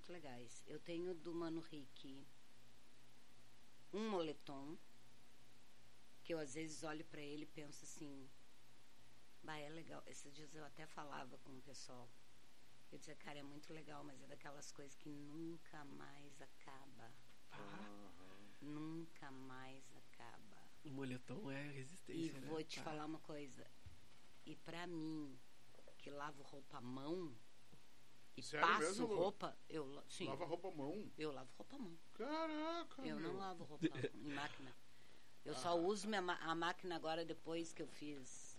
muito legais. Eu tenho do Mano Rick um moletom, que eu às vezes olho pra ele e penso assim, bah, é legal. Esses dias eu até falava com o pessoal. Eu dizia, cara, é muito legal, mas é daquelas coisas que nunca mais acaba. Nunca mais acaba. O moletom é resistência, E né? vou te falar uma coisa. E pra mim, que lavo roupa à mão e Sério passo mesmo, Lu? roupa, sim, Lava roupa à mão. eu lavo roupa à mão. Caraca, Eu meu. não lavo roupa em máquina. Eu só uso a máquina agora depois que eu fiz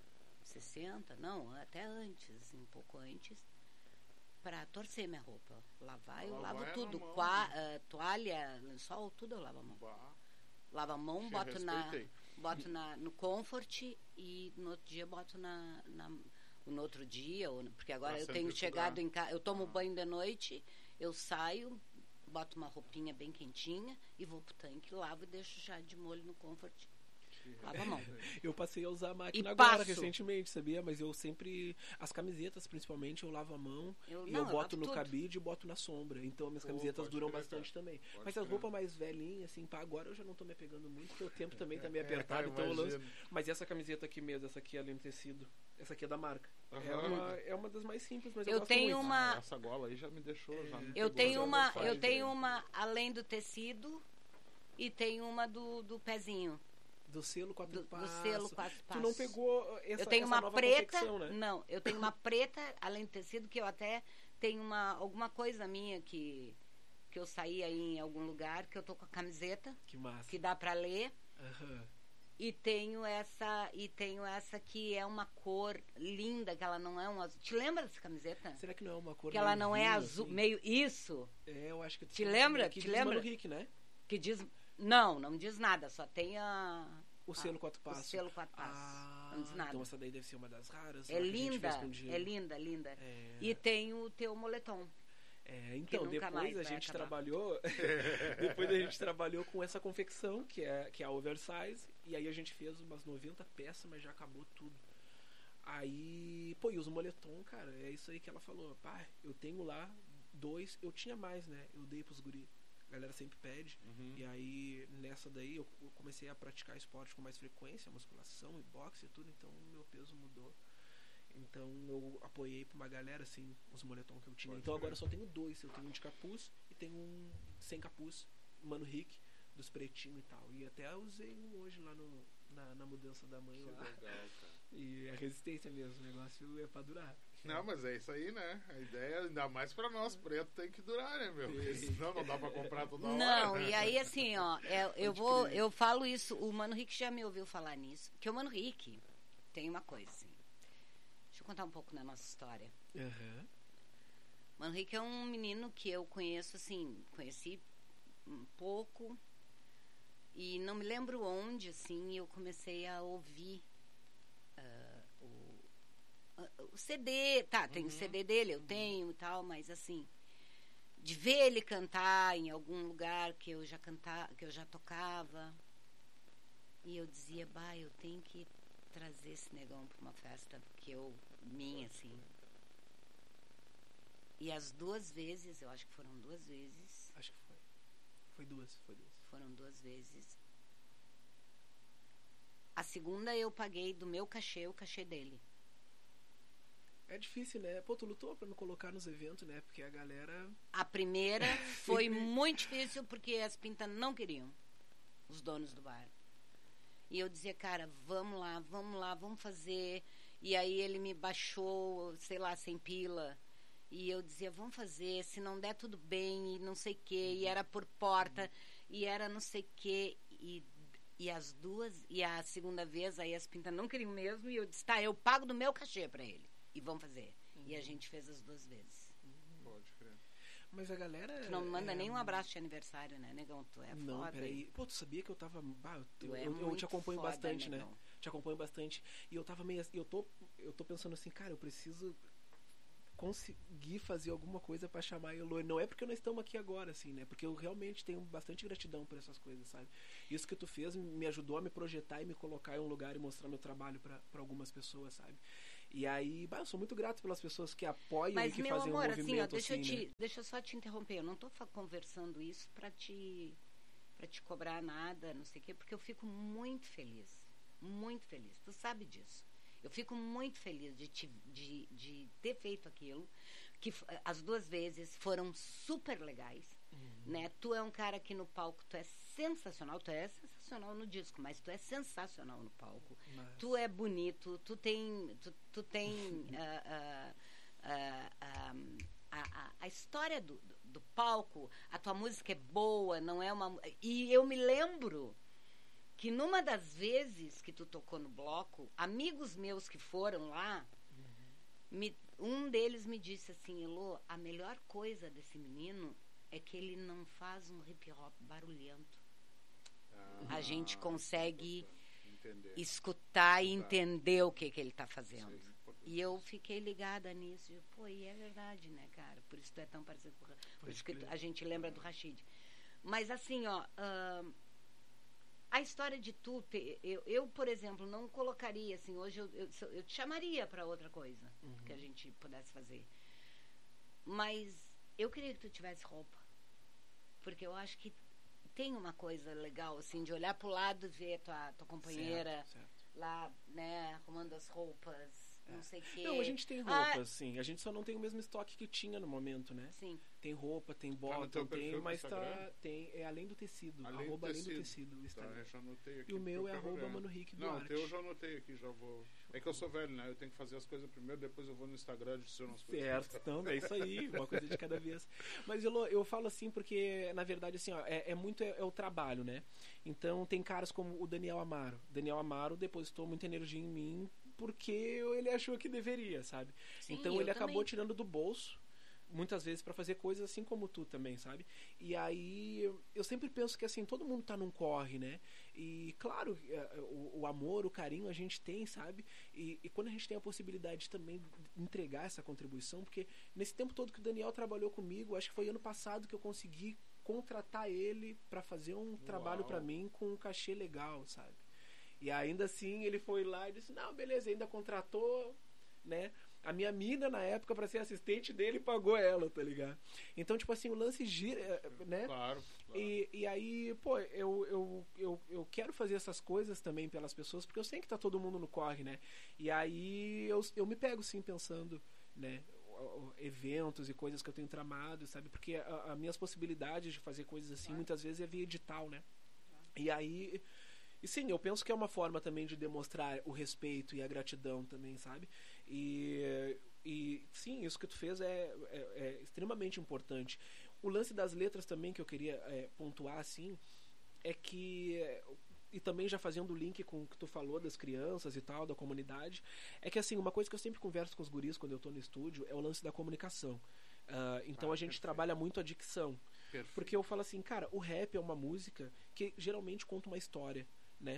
60, não, até antes, um pouco antes, pra torcer minha roupa. Lavar, eu Lavar lavo é tudo. na mão, Toalha, lençol, tudo eu lavo a mão. Bah, Lavo a mão, te boto respeitei. no Comfort e no outro dia boto no outro dia, porque agora Pra eu tenho sempre chegado estudar. em casa, eu tomo banho de noite, eu saio, boto uma roupinha bem quentinha e vou pro tanque, lavo e deixo já de molho no Comfort. Lava a mão. Eu passei a usar a máquina E agora, passo. recentemente, sabia? Mas eu sempre... As camisetas, principalmente, eu lavo a mão Eu e não, eu eu boto lavo no tudo. cabide e boto na sombra. Então, minhas camisetas pode duram crer, bastante cara. também. Pode Mas as crer. roupas mais velhinhas, assim, pá, agora eu já não tô me apegando muito, porque o tempo também tá meio apertado, então eu lanço. imagino. Mas essa camiseta aqui mesmo, essa aqui além do tecido, essa aqui é da marca. Aham. É uma das mais simples, mas Eu eu gosto tenho muito. uma- Essa gola aí já me deixou. Já me Eu pegou, tenho já uma, não faz, eu tenho velho. uma além do tecido e tenho uma do pezinho. Do selo 4 Do passos. selo 4 Tu não passos. pegou essa, Eu tenho essa uma nova preta, confecção, né? não, eu tenho uma preta, além do tecido, que eu até tenho alguma coisa minha que eu saí aí em algum lugar, que eu tô com a camiseta, Que massa. que dá pra ler, Aham. e tenho essa que é uma cor linda, que ela não é um azul. Te lembra dessa camiseta? Será que não é uma cor Que ela meio não é vinho, azul, assim? meio isso, É, eu acho que... Te lembra? Que Te diz lembra? Mano Rick, né? que diz, não diz nada, só tem O selo 4 o passos. selo 4 passos, não diz nada. Então essa daí deve ser uma das raras. É lá que a gente linda, fez com dinheiro. é linda, linda. É. E tem o teu moletom. Então, nunca depois mais a vai gente acabar. trabalhou. Depois a gente trabalhou com essa confecção, que é a oversize. E aí a gente fez umas 90 peças, mas já acabou tudo. Aí, pô, e os moletom, cara, é isso aí que ela falou. Pá, eu tenho lá 2, eu tinha mais, né? Eu dei pros guri. A galera sempre pede. E aí, nessa daí, eu comecei a praticar esporte com mais frequência, musculação e boxe e tudo, então o meu peso mudou. Então eu apoiei pra uma galera, assim, os moletom que eu tinha. Então agora eu só tenho 2. Eu tenho um de capuz e tenho um sem capuz, Mano Rick, dos pretinhos e tal. E até usei um hoje lá na mudança da mãe Que lá. legal, cara. E é resistência mesmo, o negócio é pra durar. Não, mas é isso aí, né? A ideia, ainda mais pra nós pretos, tem que durar, né, meu? Porque senão não dá pra comprar toda hora. Não, e aí assim, ó, eu falo isso, o Mano Rick já me ouviu falar nisso, que o Mano Rick tem uma coisa, assim. Deixa eu contar um pouco da nossa história. Aham. Mano Rick é um menino que eu conheço, assim, conheci um pouco e não me lembro onde, assim, eu comecei a ouvir o CD, tá, tem o CD dele, eu tenho e tal, mas assim, de ver ele cantar em algum lugar que eu já tocava, e eu dizia, bah, eu tenho que trazer esse negão pra uma festa minha, assim. E as 2 vezes, eu acho que foram 2 vezes, Acho que foi. Foi duas. foram 2 vezes. A segunda eu paguei do meu cachê, o cachê dele. É difícil, né? Pô, tu lutou pra me colocar nos eventos, né? Porque a galera... A primeira foi muito difícil porque as pintas não queriam, os donos do bar. E eu dizia, cara, vamos lá, vamos fazer. E aí ele me baixou, sei lá, 100 pila. E eu dizia, vamos fazer, se não der tudo bem, e não sei o quê. E era por porta, e era não sei o quê. E as 2, e a segunda vez, aí as pintas não queriam mesmo. E eu disse, tá, eu pago do meu cachê pra ele. E vamos fazer. E a gente fez as 2 vezes. Pode crer. Mas a galera... Tu não me manda nem um abraço de aniversário, né, negão? Tu é Não, foda. peraí. Pô, tu sabia que eu tava... Tu é eu muito te acompanho foda, bastante, né? negão. Te acompanho bastante. E eu tava meio... Eu tô pensando assim, cara, eu preciso conseguir fazer alguma coisa pra chamar a Eloy. Não é porque nós estamos aqui agora, assim, né? Porque eu realmente tenho bastante gratidão por essas coisas, sabe? Isso que tu fez me ajudou a me projetar e me colocar em um lugar e mostrar meu trabalho pra algumas pessoas, sabe? E aí, eu sou muito grato pelas pessoas que apoiam Mas, e que meu fazem amor, um movimento né? Deixa eu só te interromper. Eu não tô conversando isso pra te cobrar nada, não sei o quê, porque eu fico muito feliz. Muito feliz. Tu sabe disso. Eu fico muito feliz de ter feito aquilo, que as 2 vezes foram super legais, né? Tu é um cara que no palco, tu é sensacional no disco, mas tu é sensacional no palco. Mas... Tu é bonito, tu tem a história do palco, a tua música é boa, não é uma... E eu me lembro que numa das vezes que tu tocou no bloco, amigos meus que foram lá, um deles me disse assim, Elô, a melhor coisa desse menino é que ele não faz um hip hop barulhento. A gente consegue escutar e entender o que ele está fazendo. E eu fiquei ligada nisso. E é verdade, né, cara? Por isso tu é tão parecido com por isso que a gente lembra do Rashid. Mas assim, ó, a história de tu, eu, por exemplo, não colocaria assim, hoje eu te chamaria para outra coisa que a gente pudesse fazer. Mas eu queria que tu tivesse roupa. Porque eu acho que tem uma coisa legal, assim, de olhar pro lado e ver tua companheira certo. Lá, né, arrumando as roupas, não sei o quê. Não, a gente tem roupas, sim. A gente só não tem o mesmo estoque que tinha no momento, né? Sim. Tem roupa, tem bota, tem, mas é além do tecido. Além do tecido. O Instagram. Tá, eu já anotei aqui. E o meu é @ManoRick Duarte. Não, eu já anotei aqui, já vou... É que eu sou velho, né? Eu tenho que fazer as coisas primeiro, depois eu vou no Instagram adicionar as coisas. Certo, então é isso aí, uma coisa de cada vez. Mas eu falo assim porque, na verdade, assim, ó, é o trabalho, né? Então tem caras como o Daniel Amaro. Daniel Amaro depositou muita energia em mim porque ele achou que deveria, sabe? Sim, então ele acabou também. tirando do bolso muitas vezes para fazer coisas assim como tu também, sabe? E aí eu sempre penso que assim, todo mundo tá num corre, né? E claro, o amor, o carinho a gente tem, sabe? E quando a gente tem a possibilidade também de entregar essa contribuição, porque nesse tempo todo que o Daniel trabalhou comigo, acho que foi ano passado que eu consegui contratar ele para fazer um trabalho para mim com um cachê legal, sabe? E ainda assim ele foi lá e disse, não, beleza, ainda contratou, né? A minha mina, na época, pra ser assistente dele, pagou ela, tá ligado? Então, tipo assim, o lance gira, né? Claro. E aí, pô, eu quero fazer essas coisas também pelas pessoas, porque eu sei que tá todo mundo no corre, né? E aí eu me pego, sim, pensando, né? Eventos e coisas que eu tenho tramado, sabe? Porque as minhas possibilidades de fazer coisas assim, muitas vezes é via edital, né? E aí... E sim, eu penso que é uma forma também de demonstrar o respeito e a gratidão também, sabe? E sim, isso que tu fez é extremamente importante. O lance das letras também que eu queria pontuar, assim, é que... E também já fazendo o link com o que tu falou das crianças e tal, da comunidade, é que assim, uma coisa que eu sempre converso com os guris quando eu tô no estúdio é o lance da comunicação. Então a gente perfeito. trabalha muito a dicção. Perfeito. Porque eu falo assim, cara, o rap é uma música que geralmente conta uma história, né?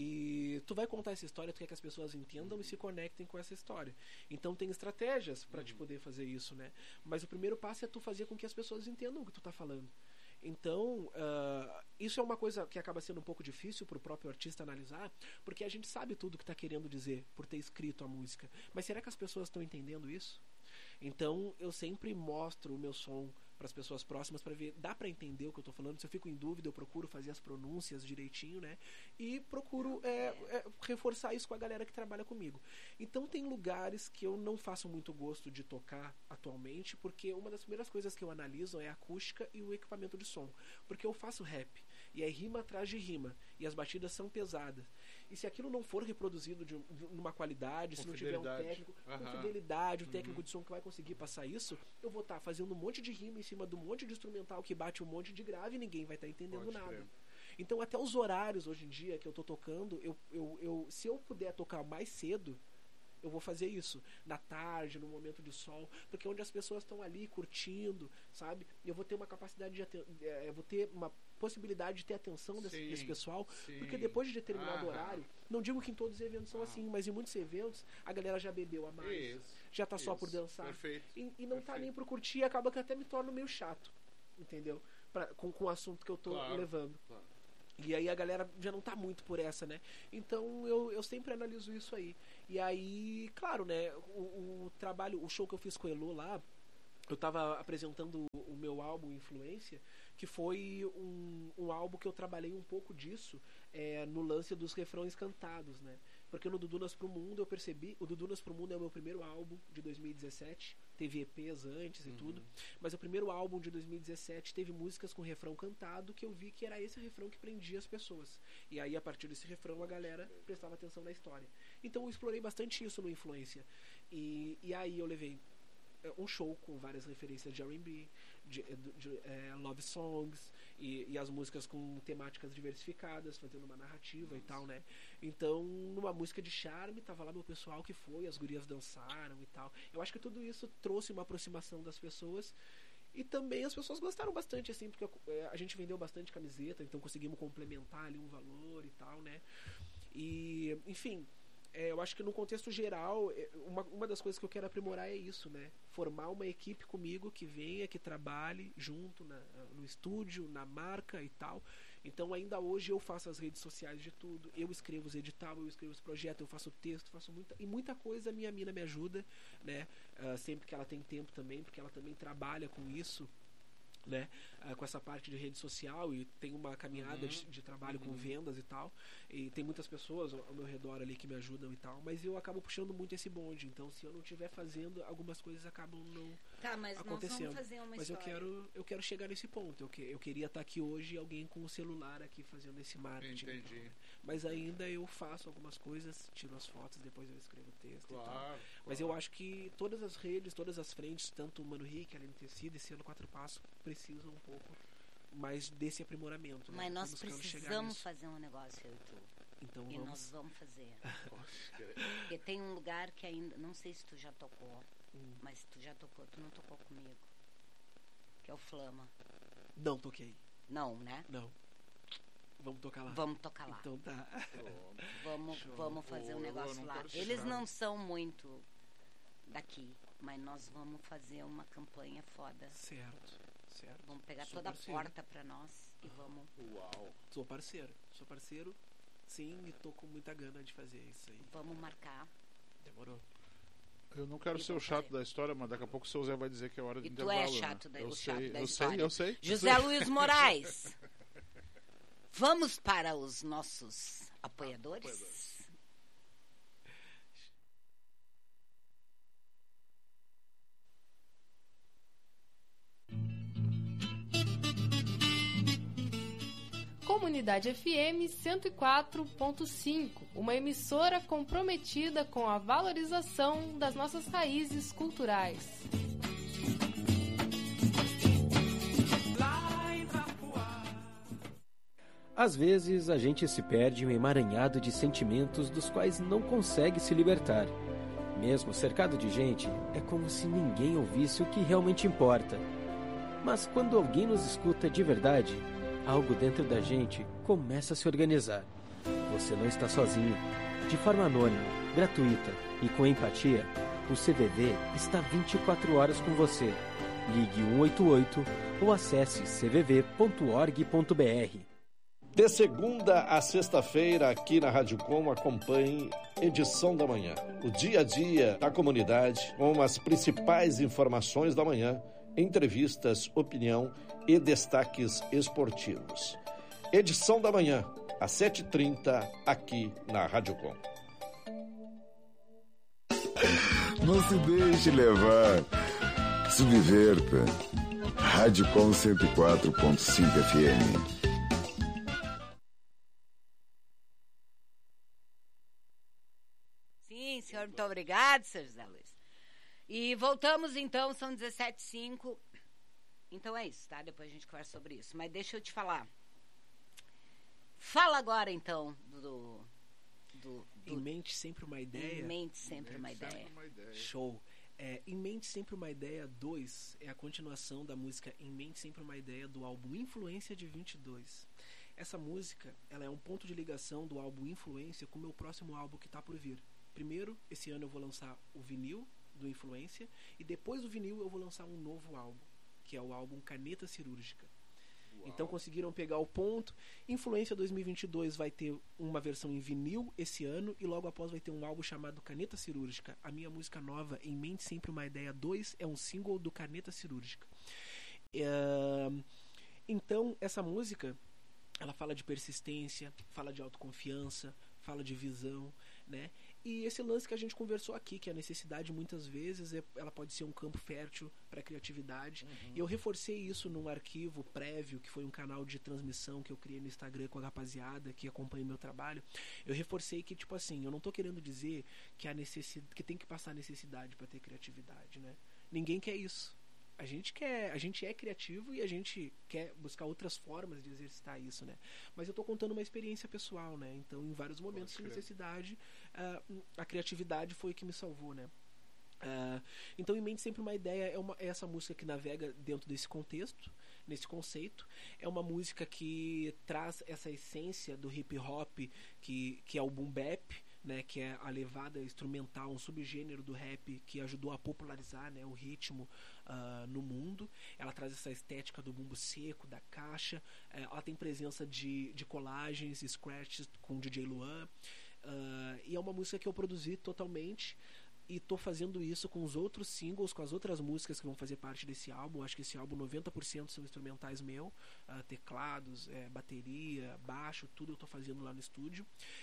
E tu vai contar essa história, tu quer que as pessoas entendam e se conectem com essa história. Então tem estratégias pra te poder fazer isso, né? Mas o primeiro passo é tu fazer com que as pessoas entendam o que tu tá falando. Então, isso é uma coisa que acaba sendo um pouco difícil pro próprio artista analisar, porque a gente sabe tudo que tá querendo dizer por ter escrito a música. Mas será que as pessoas estão entendendo isso? Então, eu sempre mostro o meu som para as pessoas próximas para ver, dá para entender o que eu tô falando? Se eu fico em dúvida, eu procuro fazer as pronúncias direitinho, né? E procuro reforçar isso com a galera que trabalha comigo. Então tem lugares que eu não faço muito gosto de tocar atualmente, porque uma das primeiras coisas que eu analiso é a acústica e o equipamento de som. Porque eu faço rap, e é rima atrás de rima, e as batidas são pesadas. E se aquilo não for reproduzido numa qualidade, se não tiver um técnico com fidelidade, um técnico de som que vai conseguir passar isso, eu vou estar fazendo um monte de rima em cima de um monte de instrumental que bate um monte de grave e ninguém vai estar entendendo nada. Então até os horários hoje em dia que eu tô tocando, se eu puder tocar mais cedo, eu vou fazer isso, na tarde, no momento de sol, porque é onde as pessoas estão ali curtindo, sabe? Eu vou ter uma capacidade eu vou ter uma possibilidade de ter atenção desse pessoal, porque depois de determinado horário, não digo que em todos os eventos são assim, mas em muitos eventos a galera já bebeu a mais, já tá só por dançar, e não tá nem por curtir, e acaba que até me torna meio chato, entendeu? Com o assunto que eu tô levando. Claro. E aí a galera já não tá muito por essa, né? Então eu sempre analiso isso aí. E aí, claro, né? O trabalho, o show que eu fiz com o Elo lá, eu tava apresentando o meu álbum Influência, que foi um álbum que eu trabalhei um pouco disso no lance dos refrões cantados, né? Porque no Dudunas Pro Mundo eu percebi, o Dudunas Pro Mundo é o meu primeiro álbum de 2017, teve EPs antes e tudo, mas o primeiro álbum de 2017 teve músicas com refrão cantado, que eu vi que era esse refrão que prendia as pessoas. E aí a partir desse refrão a galera prestava atenção na história. Então eu explorei bastante isso no Influência. E aí eu levei um show com várias referências de R&B, de love songs e as músicas com temáticas diversificadas, fazendo uma narrativa e tal, né? Então, numa música de charme, tava lá meu pessoal que foi, as gurias dançaram e tal. Eu acho que tudo isso trouxe uma aproximação das pessoas e também as pessoas gostaram bastante, assim, porque a gente vendeu bastante camiseta, então conseguimos complementar ali um valor e tal, né? E, enfim, eu acho que no contexto geral, uma das coisas que eu quero aprimorar é isso, né? Formar uma equipe comigo que venha, que trabalhe junto no estúdio, na marca e tal. Então ainda hoje eu faço as redes sociais de tudo, eu escrevo os editais, eu escrevo os projetos, eu faço texto, faço muita coisa, minha mina me ajuda, né? Sempre que ela tem tempo também, porque ela também trabalha com isso, né? Com essa parte de rede social, e tem uma caminhada de trabalho com vendas e tal, e tem muitas pessoas ao meu redor ali que me ajudam e tal, mas eu acabo puxando muito esse bonde, então se eu não estiver fazendo, algumas coisas acabam não acontecendo. Nós vamos fazer uma mas história. eu quero chegar nesse ponto, eu queria estar aqui hoje e alguém com o celular aqui fazendo esse marketing. Entendi. Então, né? Mas ainda eu faço algumas coisas, tiro as fotos, depois eu escrevo o texto e tal. Mas eu acho que todas as redes, todas as frentes, tanto o Mano Rick, a Aline Tecido e Cielo 4 Passos, precisam um pouco mais desse aprimoramento. Mas né? nós precisamos fazer um negócio, eu e tu. Então e nós vamos fazer. Porque tem um lugar que ainda, não sei se tu já tocou, mas tu já tocou, tu não tocou comigo, que é o Flama. Não toquei. Não, né? Não. Vamos tocar lá. Vamos tocar lá. Então tá. Vamos fazer um negócio lá. Eles não são muito daqui, mas nós vamos fazer uma campanha foda. Certo. Vamos pegar Sou toda parceiro. a porta pra nós e vamos. Uau. Sou parceiro, sim, e tô com muita gana de fazer isso aí. Vamos marcar. Demorou. Eu não quero ser o chato da história, mas daqui a pouco o seu Zé vai dizer que é hora de E tu intervalo. é chato da, né? o chato da eu história. sei. José Luiz Moraes. Vamos para os nossos apoiadores? Comunidade FM 104.5, uma emissora comprometida com a valorização das nossas raízes culturais. Às vezes, a gente se perde em um emaranhado de sentimentos dos quais não consegue se libertar. Mesmo cercado de gente, é como se ninguém ouvisse o que realmente importa. Mas quando alguém nos escuta de verdade, algo dentro da gente começa a se organizar. Você não está sozinho. De forma anônima, gratuita e com empatia, o CVV está 24 horas com você. Ligue 188 ou acesse cvv.org.br. De segunda a sexta-feira, aqui na Rádio Com, acompanhe Edição da Manhã. O dia a dia da comunidade, com as principais informações da manhã, entrevistas, opinião e destaques esportivos. Edição da Manhã, às 7h30, aqui na Rádio Com. Não se deixe levar. Subverta. Rádio Com 104.5 FM. Sim, senhor, muito obrigado, senhor José Luiz. E voltamos então, são 17h05. Então é isso, tá? Depois a gente conversa sobre isso. Mas deixa eu te falar. Fala agora então Em Mente Sempre Uma Ideia. Em Mente Sempre Uma Ideia. Show. Em Mente Sempre Uma Ideia 2 é a continuação da música Em Mente Sempre Uma Ideia do álbum Influência de 22. Essa música, ela é um ponto de ligação do álbum Influência com o meu próximo álbum que tá por vir. Primeiro, esse ano eu vou lançar o vinil do Influência e depois do vinil eu vou lançar um novo álbum, que é o álbum Caneta Cirúrgica. Então conseguiram pegar o ponto. Influência 2022 vai ter uma versão em vinil esse ano e logo após vai ter um álbum chamado Caneta Cirúrgica. A minha música nova, Em Mente Sempre Uma Ideia 2, é um single do Caneta Cirúrgica. Então essa música, ela fala de persistência, fala de autoconfiança, fala de visão, né? E esse lance que a gente conversou aqui, que a necessidade muitas vezes ela pode ser um campo fértil para a criatividade. E eu reforcei isso num arquivo prévio, que foi um canal de transmissão que eu criei no Instagram com a rapaziada que acompanha o meu trabalho. Eu reforcei que, tipo assim, eu não tô querendo dizer que que tem que passar necessidade para ter criatividade, né? Ninguém quer isso. A gente é criativo e a gente quer buscar outras formas de exercitar isso, né? Mas eu tô contando uma experiência pessoal, né? Então, em vários momentos de necessidade, a criatividade foi o que me salvou, né? Então, Em Mente Sempre Uma Ideia é essa música que navega dentro desse contexto, nesse conceito. É uma música que traz essa essência do hip hop, que é o boom bap, né, que é a levada instrumental, um subgênero do rap que ajudou a popularizar, né, o ritmo no mundo. Ela traz essa estética do bumbo seco, da caixa. Ela tem presença de colagens, scratches com DJ Luan. E é uma música que eu produzi totalmente. E tô fazendo isso com os outros singles, com as outras músicas que vão fazer parte desse álbum. Acho que esse álbum 90% são instrumentais meu, teclados, bateria, baixo, tudo eu tô fazendo lá no estúdio.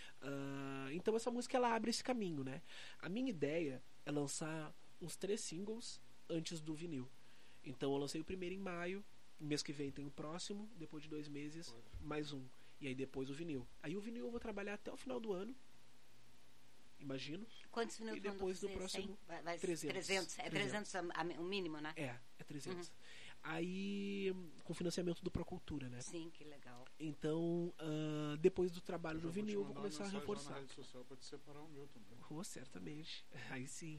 Então essa música ela abre esse caminho, né? A minha ideia é lançar uns 3 singles antes do vinil. Então eu lancei o primeiro em maio, mês que vem tem o próximo, depois de 2 meses mais um, e aí depois o vinil. Aí o vinil eu vou trabalhar até o final do ano, imagino. Quantos vinil e depois do próximo 300. É 300 o mínimo, né? É 300. Aí com financiamento do Procultura, né? Sim, que legal. Então depois do trabalho do vinil eu vou começar a reforçar. Na rede social pra te separar o meu também. Certamente. Aí sim.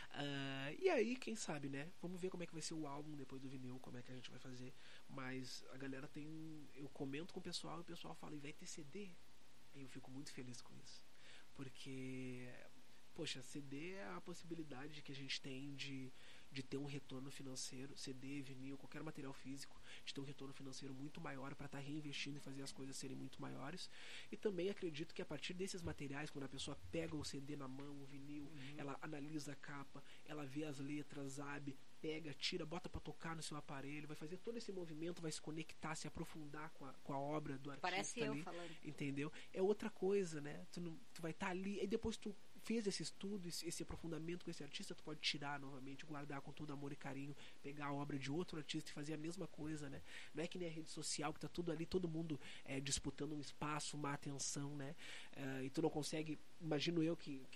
E aí, quem sabe, né? Vamos ver como é que vai ser o álbum depois do vinil, como é que a gente vai fazer. Mas a galera eu comento com o pessoal e o pessoal fala, e vai ter CD? E eu fico muito feliz com isso. Porque, poxa, CD é a possibilidade que a gente tem de ter um retorno financeiro, CD, vinil, qualquer material físico, de ter um retorno financeiro muito maior para estar reinvestindo e fazer as coisas serem muito maiores. E também acredito que a partir desses materiais, quando a pessoa pega o CD na mão, o vinil, ela analisa a capa, ela vê as letras, sabe, pega, tira, bota para tocar no seu aparelho, vai fazer todo esse movimento, vai se conectar, se aprofundar com a obra do artista. Parece ali, eu falando. entendeu? É outra coisa, né? Tu vai estar ali, e depois tu fez esse estudo, esse aprofundamento com esse artista, tu pode tirar novamente, guardar com todo amor e carinho, pegar a obra de outro artista e fazer a mesma coisa, né? Não é que nem a rede social, que tá tudo ali, todo mundo disputando um espaço, uma atenção, né? E tu não consegue, imagino eu que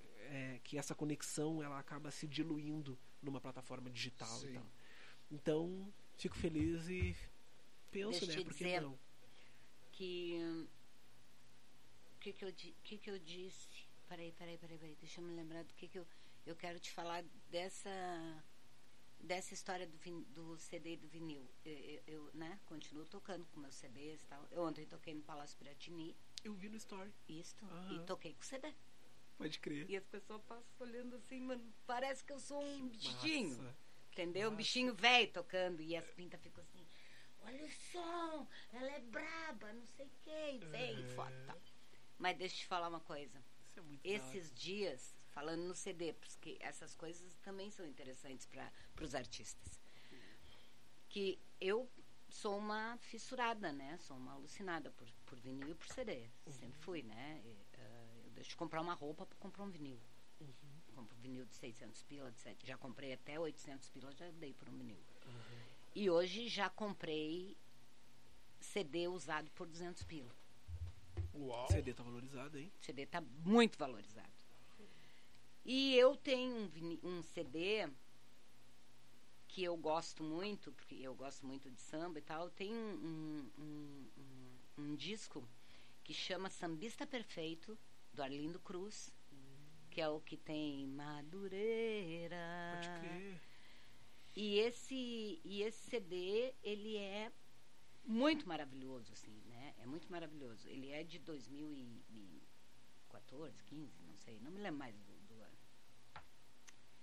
essa conexão ela acaba se diluindo numa plataforma digital. Sim. E tal. Então, fico feliz e penso, né? Por que não? O que eu disse? Peraí, deixa eu me lembrar do que eu quero te falar dessa história do CD e do vinil. Eu né, continuo tocando com meus CDs e tal. Eu ontem toquei no Palácio Piratini. Eu vi no story. Isto. E toquei com CD. Pode crer. E as pessoas passam olhando assim, mano, parece que eu sou um bichinho. Massa. Entendeu? Um bichinho velho tocando. E as pintas ficam assim, olha o som, ela é braba, não sei o que. Vem, foto. Mas deixa eu te falar uma coisa. Isso é muito Esses dias, falando no CD, porque essas coisas também são interessantes para os artistas. Que eu sou uma fissurada, né? Sou uma alucinada por vinil e por CD. Sempre fui, né? Eu deixo de comprar uma roupa para comprar um vinil. Compro vinil de 600 pila, de 7. Já comprei até 800 pila, já dei por um vinil. E hoje já comprei CD usado por 200 pila. Uau! O CD tá valorizado, hein? O CD tá muito valorizado. E eu tenho um CD que eu gosto muito, porque eu gosto muito de samba e tal. Tem um disco que chama Sambista Perfeito, do Arlindo Cruz, que é o que tem Madureira. Pode crer. E esse CD, ele é muito maravilhoso, assim, né? É muito maravilhoso. Ele é de 2014, 15, não sei, não me lembro mais do ano.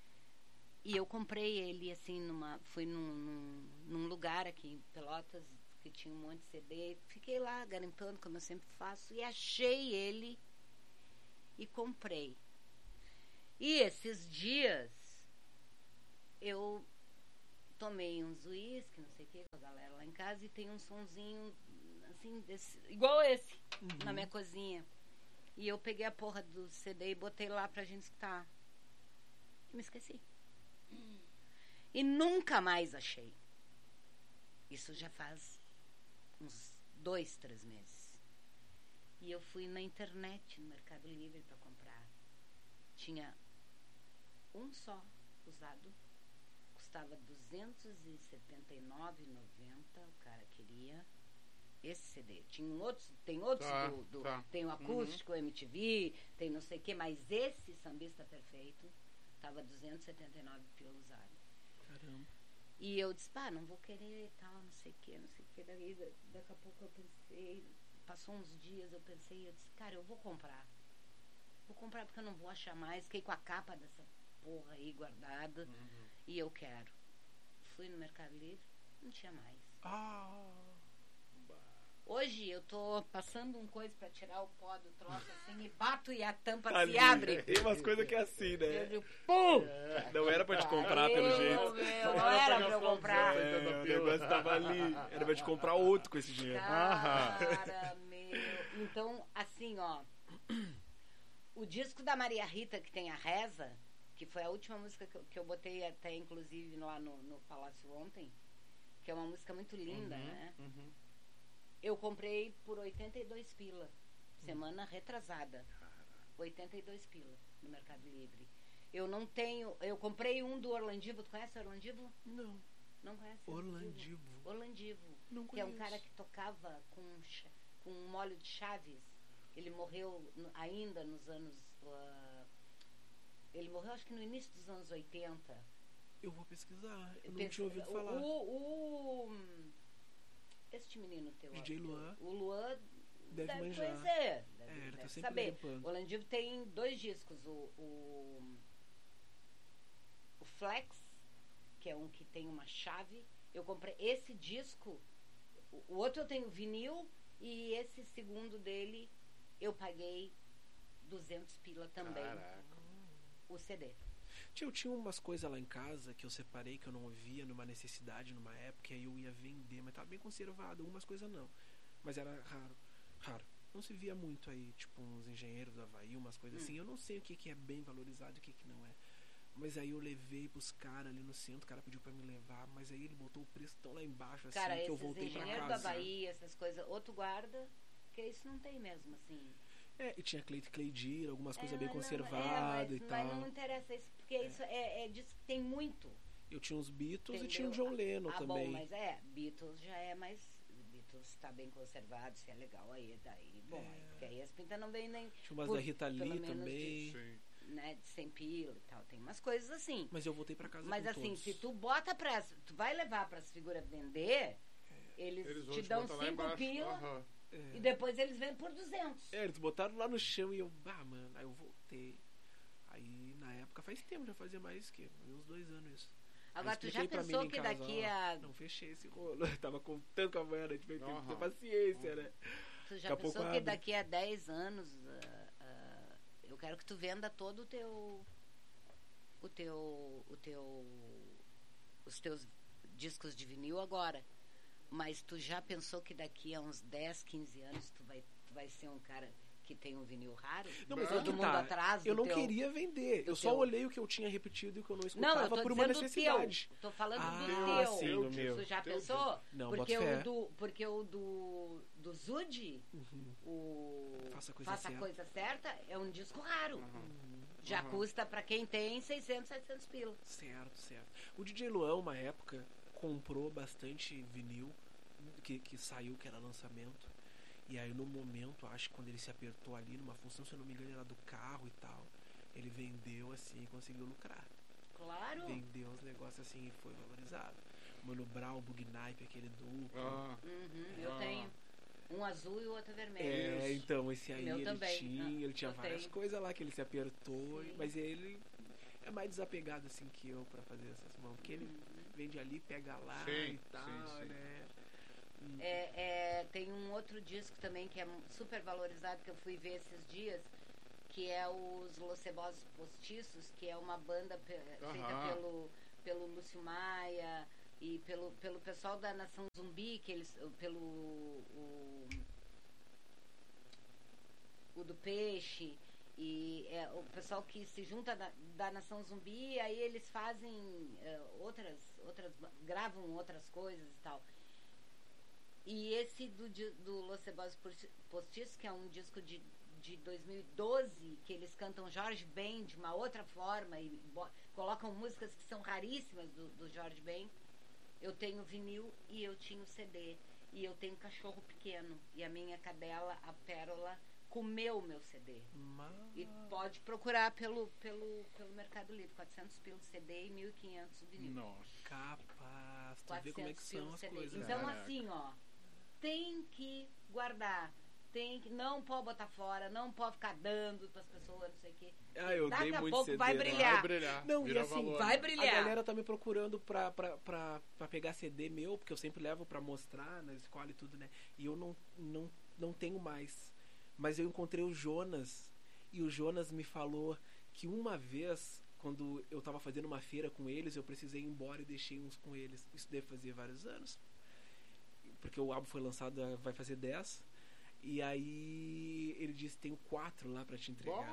E eu comprei ele, assim, fui num lugar aqui em Pelotas, que tinha um monte de CD. Fiquei lá garimpando, como eu sempre faço, e achei ele e comprei. E esses dias eu tomei uns uísque, não sei o que, com a galera lá em casa, e tem um sonzinho assim, igual esse, na minha cozinha. E eu peguei a porra do CD e botei lá pra gente escutar. E me esqueci. E nunca mais achei. Isso já faz uns 2, 3 meses. E eu fui na internet, no Mercado Livre, pra comprar. Tinha um só usado. Custava R$279,90. O cara queria esse CD. Tem outros tem o acústico, MTV, tem não sei o que, mas esse Sambista Perfeito tava 279 pila usado. Caramba. E eu disse, não vou querer e tal, não sei o que. Daí, daqui a pouco eu pensei, passou uns dias, eu disse, cara, eu vou comprar. Vou comprar porque eu não vou achar mais. Fiquei com a capa dessa porra aí guardada. E eu quero. Fui no Mercado Livre, não tinha mais. Hoje eu tô passando coisa pra tirar o pó do troço assim e bato e a tampa se abre. Tem umas coisas que é assim, né? Eu digo, pum! Não era pra te comprar pelo jeito. Não era pra eu comprar. O negócio tava ali. Era pra te comprar outro com esse dinheiro. Cara, meu. Então, assim, ó. O disco da Maria Rita, que tem a Reza, que foi a última música que eu botei até, inclusive, lá no Palácio ontem, que é uma música muito linda, né? Eu comprei por 82 pila. Semana retrasada. 82 pila no Mercado Livre. Eu não tenho... Eu comprei um do Orlandivo. Tu conhece o Orlandivo? Não. Não conhece? Orlandivo. Não que é um cara que tocava com um molho de chaves. Ele morreu ainda nos anos... ele morreu acho que no início dos anos 80. Eu vou pesquisar. Eu não tinha ouvido falar. Este menino teu, DJ Luan. o Luan deve manjar. Conhecer, ele tá sempre saber. limpando. O Orlandivo tem 2 discos, o Flex, que é um que tem uma chave. Eu comprei esse disco, o outro eu tenho vinil, e esse segundo dele eu paguei 200 pila também. Caraca. O CD. Eu tinha umas coisas lá em casa que eu separei, que eu não ouvia numa necessidade, numa época, e aí eu ia vender, mas tava bem conservado, algumas coisas não. Mas era raro. Não se via muito aí, tipo uns engenheiros do Havaí, umas coisas assim. Eu não sei o que é bem valorizado e o que não é. Mas aí eu levei pros caras ali no centro, o cara pediu pra me levar, mas aí ele botou o preço tão lá embaixo, assim, cara, que eu voltei pra casa. Cara, engenheiro do Havaí, essas coisas, outro guarda, porque isso não tem mesmo, assim... E tinha Cleidir, algumas coisas bem conservadas e tal. Mas não interessa isso, porque isso disso que tem muito. Eu tinha uns Beatles. Entendeu? E tinha o John Lennon também. Bom, mas Beatles já é mais... Beatles tá bem conservado, se é legal, aí daí, bom, porque aí as pintas não vem nem... Tinha umas da Rita Lee também. Né, de 100 pila e tal, tem umas coisas assim. Mas eu voltei pra casa mas com assim, todos. Se tu bota tu vai levar pras figuras vender, eles te dão 5 pila... E depois eles vendem por 200. Eles botaram lá no chão e eu... mano, aí eu voltei. Aí, na época, faz tempo, já fazia mais que uns 2 anos isso. Agora, tu já pensou que casa, daqui a... Não fechei esse rolo. Eu tava contando com a manhã, a gente tem que ter paciência, né? Tu já pensou que daqui a 10 anos eu quero que tu venda todo os teus discos de vinil agora. Mas tu já pensou que daqui a uns 10, 15 anos tu vai ser um cara que tem um vinil raro? Não, mas todo mundo atrás eu não queria vender. Eu só olhei o que eu tinha repetido e o que eu não escutava por uma necessidade. Tô falando do teu. Sim, do meu. Tu já pensou? Não, porque o do Zud, o Faça a Coisa Certa, é um disco raro. Já custa pra quem tem 600, 700 pila. Certo. O DJ Luan, uma época, comprou bastante vinil que saiu, que era lançamento. E aí no momento, acho que quando ele se apertou ali numa função, se eu não me engano, era do carro e tal, ele vendeu assim e conseguiu lucrar. Claro. Vendeu os negócios assim e foi valorizado. Mano Brown, Bugnipe, aquele duplo. Eu tenho. Um azul e o outro vermelho. Então esse aí ele tinha eu várias tenho. coisas lá que ele se apertou, mas ele é mais desapegado assim que eu pra fazer essas mãos, porque ele vende ali, pega lá e tal, né? tem um outro disco também que é super valorizado, que eu fui ver esses dias, que é os Los Cebosos Postiços, que é uma banda feita pelo Lúcio Maia e pelo pessoal da Nação Zumbi, que eles, o do Peixe, e o pessoal que se junta da Nação Zumbi, aí eles fazem gravam outras coisas e tal. E esse do Los Cebosos Postiços, que é um disco de 2012, que eles cantam Jorge Ben de uma outra forma e colocam músicas que são raríssimas do Jorge Ben. Eu tenho vinil e eu tinha o CD. E eu tenho cachorro pequeno. E a minha cadela, a Pérola, comeu o meu CD. E pode procurar pelo Mercado Livre. 400 pila CD e 1.500 vinil. Nossa. Capaz. Tu vê como é que são as coisas. Então, assim, ó, tem que guardar. Não pode botar fora, não pode ficar dando pras pessoas, não sei o quê. Eu Daqui dei a muito pouco CD, vai brilhar. Não, e Vira assim, valor. Vai brilhar. A galera tá me procurando pra pegar CD meu, porque eu sempre levo pra mostrar na escola e tudo, né? E eu não tenho mais. Mas eu encontrei o Jonas, e o Jonas me falou que uma vez, quando eu tava fazendo uma feira com eles, eu precisei ir embora e deixei uns com eles. Isso deve fazer vários anos. Porque o álbum foi lançado, vai fazer 10. E aí ele disse, tenho 4 lá pra te entregar.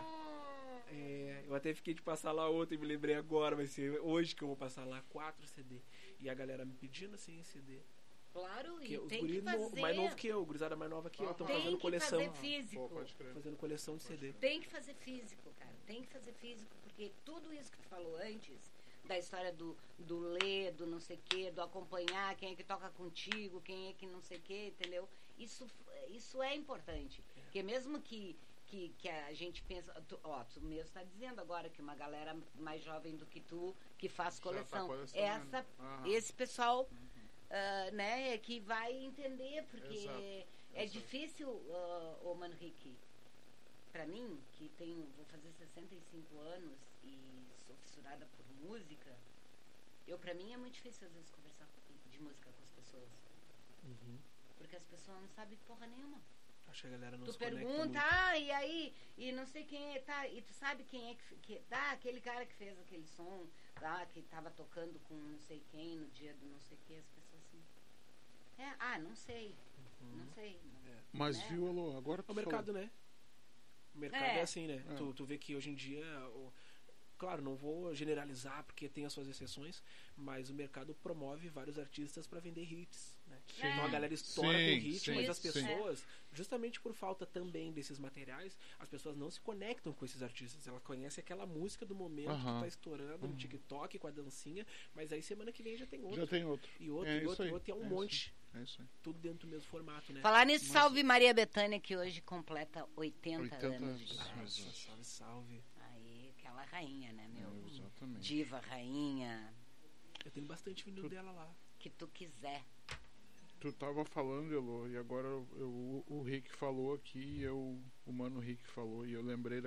Eu até fiquei de passar lá ontem e me lembrei agora, vai ser hoje que eu vou passar lá 4 CD. E a galera me pedindo assim CD. Claro, Porque e os tem guri que fazer. mais novo que eu, gurizada mais nova que eu, estão Tem fazendo que coleção. fazer físico. Pode crer. Fazendo coleção de CD. Tem que fazer físico, cara. Tem que fazer físico, porque tudo isso que tu falou antes, da história do ler, do não sei o quê, do acompanhar, quem é que toca contigo, quem é que não sei o quê, entendeu? Isso é importante. Porque mesmo que a gente pensa... Tu mesmo está dizendo agora que uma galera mais jovem do que tu, que faz coleção. Esse pessoal... né, que vai entender, porque é difícil, ô Manrique, pra mim, que vou fazer 65 anos e sou fissurada por música, pra mim é muito difícil às vezes conversar de música com as pessoas, porque as pessoas não sabem porra nenhuma. Acho que a galera não Tu se conecta pergunta, muito. e aí, e não sei quem é, tá, e tu sabe quem é que aquele cara que fez aquele som, que tava tocando com não sei quem no dia do não sei o que, as pessoas assim, não sei, não sei. Mas né? viu, Alô, agora tu O mercado, né? O mercado é assim, né? Tu vê que hoje em dia... Claro, não vou generalizar porque tem as suas exceções, mas o mercado promove vários artistas para vender hits, né? Então a galera estoura com hit, mas as pessoas, justamente por falta também desses materiais, as pessoas não se conectam com esses artistas. Ela conhece aquela música do momento que tá estourando no TikTok com a dancinha, mas aí semana que vem já tem outro. Já tem outro. E outro, e é um monte. É isso aí. Tudo dentro do mesmo formato, né? Falar nisso, salve Maria Bethânia, que hoje completa 80 anos de idade. Nossa, salve. Aí, aquela rainha, né, meu? Exatamente. Diva, rainha, Eu tenho bastante vinil dela lá. que tu quiser. Tu tava falando, Elô, e agora o Rick falou aqui, o Mano Rick falou, e eu lembrei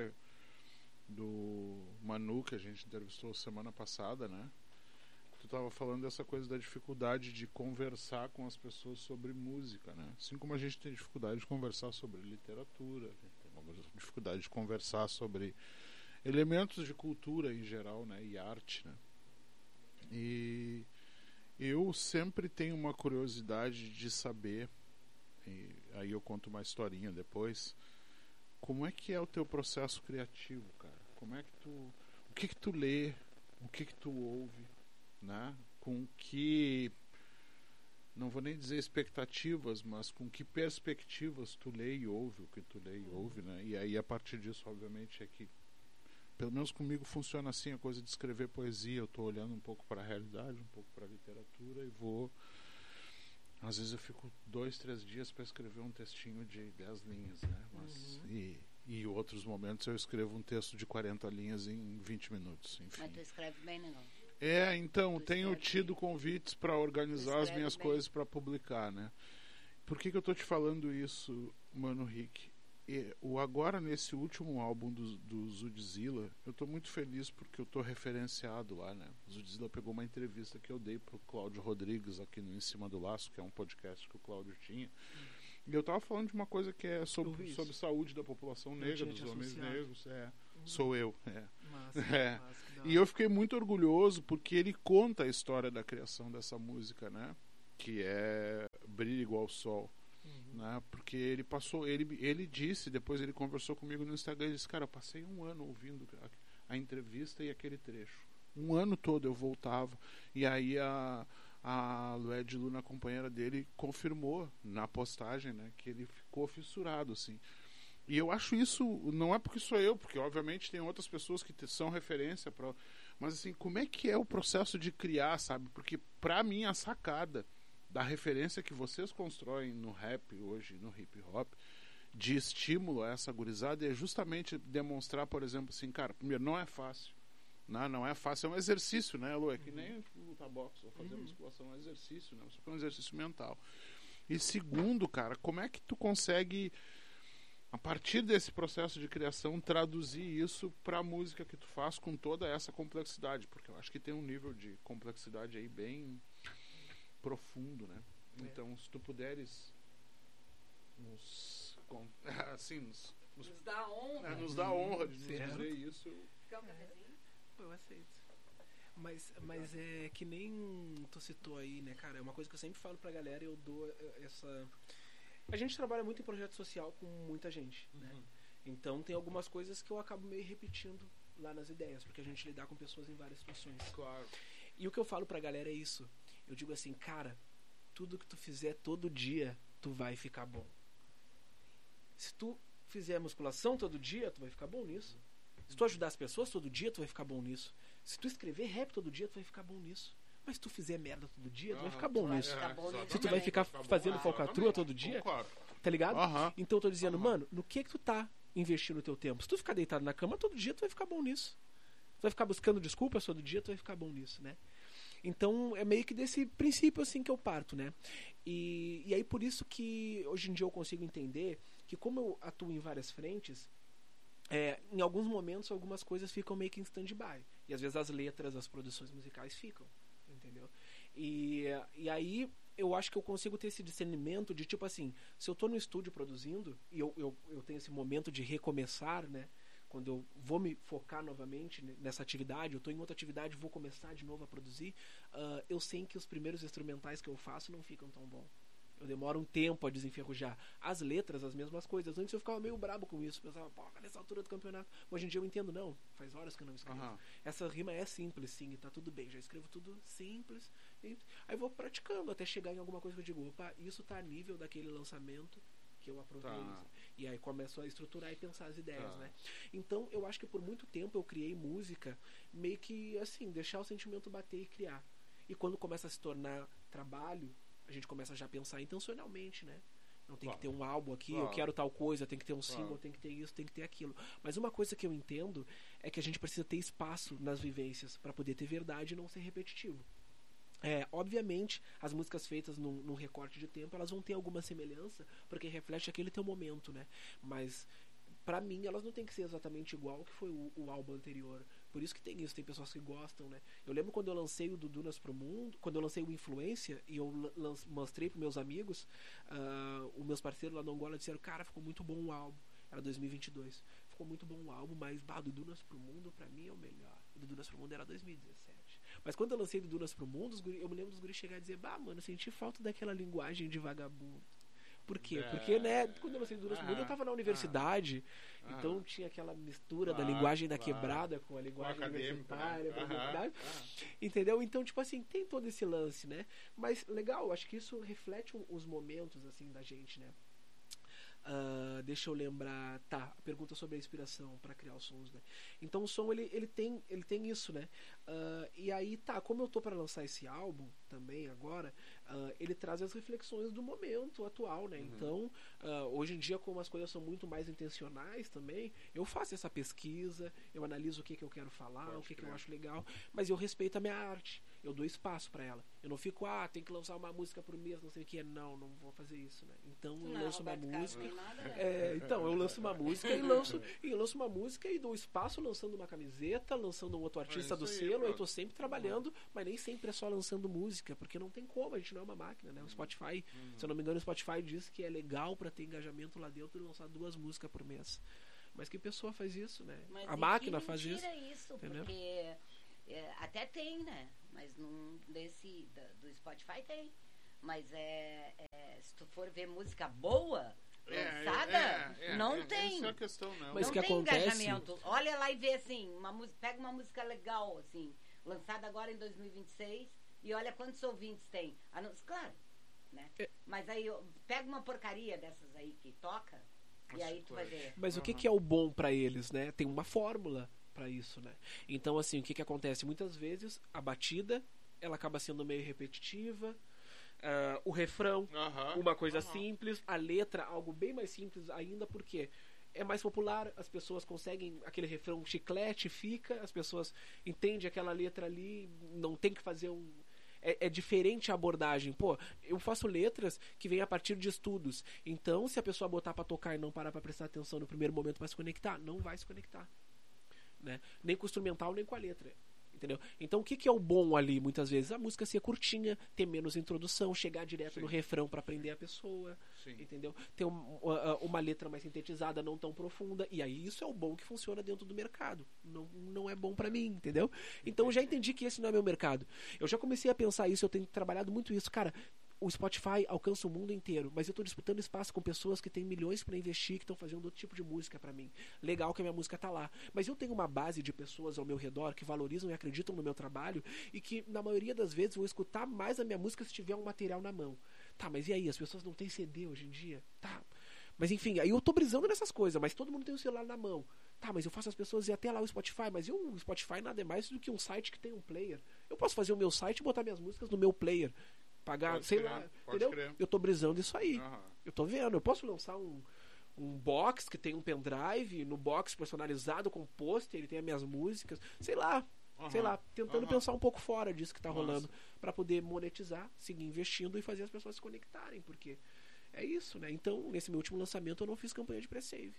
do Manu, que a gente entrevistou semana passada, né? Tu tava falando dessa coisa da dificuldade de conversar com as pessoas sobre música, né? Assim como a gente tem dificuldade de conversar sobre literatura, a gente tem uma dificuldade de conversar sobre elementos de cultura em geral, né? E arte, né? E eu sempre tenho uma curiosidade de saber, e aí eu conto uma historinha depois, como é que é o teu processo criativo, cara? Como é que o que tu lê, o que tu ouve, né? Com que, não vou nem dizer expectativas, mas com que perspectivas tu lê e ouve o que tu lê e ouve, né? E aí a partir disso, obviamente, é que pelo menos comigo funciona assim a coisa de escrever poesia. Eu estou olhando um pouco para a realidade, um pouco para a literatura e vou... Às vezes eu fico 2, 3 dias para escrever um textinho de 10 linhas, né? Mas, e outros momentos eu escrevo um texto de 40 linhas em 20 minutos, enfim. Mas tu escreve bem, né? Então, Tu tenho escreve tido bem. convites para organizar as minhas bem. coisas para publicar, né? Por que eu estou te falando isso, Mano Rick? Agora, nesse último álbum do Zudzilla, eu estou muito feliz porque eu estou referenciado lá, né? O Zudzilla pegou uma entrevista que eu dei pro Cláudio Rodrigues aqui no Em Cima do Laço, que é um podcast que o Cláudio tinha, E eu tava falando de uma coisa que é sobre isso. saúde da população negra, tinha dos te homens associado. negros. Sou eu. Massa, É. massa, que da E hora. eu fiquei muito orgulhoso porque ele conta a história da criação dessa música, né? Que é Brilha Igual o Sol. Né? Porque ele passou, ele disse, depois ele conversou comigo no Instagram, ele disse, cara, eu passei um ano ouvindo a entrevista e aquele trecho. Um ano todo eu voltava. E aí a Lued Luna, a companheira dele, confirmou na postagem, né, que ele ficou fissurado, assim. E eu acho isso, não é porque sou eu, porque obviamente tem outras pessoas que são referência para, mas assim, como é que é o processo de criar, sabe? Porque pra mim a sacada da referência que vocês constroem no rap hoje, no hip hop, de estímulo a essa gurizada é justamente demonstrar, por exemplo, assim, cara, primeiro, não é fácil. Não é fácil, é um exercício, né, Lu? É que nem lutar boxe ou fazer musculação, é um exercício, né? Só que é um exercício mental. E segundo, cara, como é que tu consegue, a partir desse processo de criação, traduzir isso pra música que tu faz com toda essa complexidade? Porque eu acho que tem um nível de complexidade aí bem profundo, né? Então, se tu puderes Nos dá honra. nos dá a honra de nos Certo. dizer isso. Quer um cafezinho? Eu aceito. Mas é que nem tu citou aí, né, cara? É uma coisa que eu sempre falo pra galera e eu dou essa... A gente trabalha muito em projeto social com muita gente, né? Então tem algumas coisas que eu acabo meio repetindo lá nas ideias, porque a gente lidar com pessoas em várias situações. Claro. E o que eu falo pra galera é isso. Eu digo assim, cara, tudo que tu fizer todo dia, tu vai ficar bom. Se tu fizer musculação todo dia, tu vai ficar bom nisso. Se tu ajudar as pessoas todo dia, tu vai ficar bom nisso. Se tu escrever rap todo dia, tu vai ficar bom nisso. Mas se tu fizer merda todo dia, tu vai ficar bom nisso. ficar bom nisso Se tu vai também. ficar fazendo falcatrua todo dia, tá ligado? Então eu tô dizendo, mano, no que tu tá investindo o teu tempo? Se tu ficar deitado na cama todo dia, tu vai ficar bom nisso. Tu vai ficar buscando desculpas todo dia, tu vai ficar bom nisso, né? Então é meio que desse princípio assim que eu parto, né? E aí por isso que hoje em dia eu consigo entender que como eu atuo em várias frentes, em alguns momentos algumas coisas ficam meio que em stand-by. E às vezes as letras, as produções musicais ficam, entendeu? E aí eu acho que eu consigo ter esse discernimento de tipo assim, se eu tô no estúdio produzindo e eu tenho esse momento de recomeçar, né? Quando eu vou me focar novamente nessa atividade, eu estou em outra atividade, vou começar de novo a produzir, eu sei que os primeiros instrumentais que eu faço não ficam tão bom. Eu demoro um tempo a desenferrujar. As letras, as mesmas coisas. Antes eu ficava meio brabo com isso. Pensava, pô, nessa altura do campeonato. Hoje em dia eu entendo, não. Faz horas que eu não escrevo. Essa rima é simples, sim, e tá tudo bem. Já escrevo tudo simples. Aí eu vou praticando até chegar em alguma coisa que eu digo, opa, isso tá a nível daquele lançamento que eu aprovei. E aí começo a estruturar e pensar as ideias, né? Então eu acho que por muito tempo eu criei música meio que assim, deixar o sentimento bater e criar. E quando começa a se tornar trabalho, a gente começa já a pensar intencionalmente, né? Não tem que ter um álbum aqui, eu quero tal coisa, tem que ter um single, tem que ter isso, tem que ter aquilo. Mas uma coisa que eu entendo é que a gente precisa ter espaço nas vivências para poder ter verdade e não ser repetitivo. Obviamente, as músicas feitas num recorte de tempo, elas vão ter alguma semelhança, porque reflete aquele teu momento, né? Mas pra mim, elas não tem que ser exatamente igual que foi o álbum anterior. Por isso que tem isso, tem pessoas que gostam, né? Eu lembro quando eu lancei o Dudunas pro Mundo, quando eu lancei o Influência, e eu mostrei pros meus amigos, os meus parceiros lá no Angola disseram, cara, ficou muito bom o álbum. Era 2022. Ficou muito bom o álbum, mas Dudunas pro Mundo, pra mim, é o melhor. O Dudunas pro Mundo era 2017. Mas quando eu lancei Dudunas pro Mundo, eu me lembro dos guris chegar e dizer, mano, eu senti falta daquela linguagem de vagabundo. Por quê? Porque, né, quando eu lancei Dudunas pro Mundo, eu tava na universidade, então tinha aquela mistura da linguagem da quebrada com a linguagem universitária da universidade. Entendeu? Então, tipo assim, tem todo esse lance, né? Mas legal, acho que isso reflete os momentos, assim, da gente, né? Deixa eu lembrar. Tá, a pergunta sobre a inspiração para criar os sons, né? Então o som ele tem isso, né? E aí tá, como eu tô para lançar esse álbum também agora, ele traz as reflexões do momento atual, né? Então hoje em dia, como as coisas são muito mais intencionais também, eu faço essa pesquisa, eu analiso o que eu quero falar, o que eu acho legal, mas eu respeito a minha arte. eu dou espaço pra ela. Eu não fico, tem que lançar uma música por mês, não sei o que. Não vou fazer isso, né? Então eu lanço uma música. Então, eu lanço uma música e lanço uma música e dou espaço lançando uma camiseta, lançando um outro artista do selo. Aí tô sempre trabalhando, mas nem sempre é só lançando música, porque não tem como, a gente não é uma máquina, né? O Spotify, se eu não me engano, o Spotify diz que é legal pra ter engajamento lá dentro e lançar 2 músicas por mês. Mas que pessoa faz isso, né? Mas a máquina faz isso. Isso, entendeu? Porque até tem, né? Mas do Spotify tem. Mas se tu for ver música boa, lançada, não tem. Essa é a questão, né? Mas não que tem acontece... engajamento. Olha lá e vê assim, pega uma música legal, assim, lançada agora em 2026, e olha quantos ouvintes tem. Claro, né? Mas aí pega uma porcaria dessas aí que toca, e aí tu vai ver. Mas o que é o bom pra eles, né? Tem uma fórmula pra isso, né? Então, assim, o que acontece? Muitas vezes a batida, ela acaba sendo meio repetitiva, o refrão, uma coisa simples, a letra, algo bem mais simples ainda, porque é mais popular, as pessoas conseguem, aquele refrão chiclete fica, as pessoas entendem aquela letra ali, não tem que fazer é diferente a abordagem. Pô, eu faço letras que vêm a partir de estudos. Então, se a pessoa botar pra tocar e não parar pra prestar atenção no primeiro momento pra se conectar, não vai se conectar, né? Nem com o instrumental, nem com a letra. Entendeu? Então o que é o bom ali, muitas vezes? A música ser curtinha, ter menos introdução, chegar direto no refrão pra prender a pessoa. Entendeu? Ter uma letra mais sintetizada, não tão profunda. E aí isso é o bom que funciona dentro do mercado. Não é bom pra mim, entendeu? Então eu já entendi que esse não é meu mercado. Eu já comecei a pensar isso, eu tenho trabalhado muito isso. Cara, o Spotify alcança o mundo inteiro, mas eu tô disputando espaço com pessoas que têm milhões pra investir, que estão fazendo outro tipo de música pra mim. Legal que a minha música tá lá, mas eu tenho uma base de pessoas ao meu redor que valorizam e acreditam no meu trabalho e que na maioria das vezes vão escutar mais a minha música se tiver um material na mão. Tá, mas e aí? As pessoas não têm CD hoje em dia? Tá. Mas enfim, aí eu tô brisando nessas coisas, mas todo mundo tem o celular na mão. Tá, mas eu faço as pessoas ir até lá o Spotify, mas o Spotify nada é mais do que um site que tem um player. Eu posso fazer o meu site e botar minhas músicas no meu player. Pagar, pode sei crer, lá, pode entendeu? crer. Eu tô brisando isso aí. Eu tô vendo, eu posso lançar um box que tem um pendrive, no box personalizado com pôster, ele tem as minhas músicas, sei lá, tentando pensar um pouco fora disso que tá rolando, pra poder monetizar, seguir investindo e fazer as pessoas se conectarem, porque é isso, né? Então, nesse meu último lançamento eu não fiz campanha de pré-save.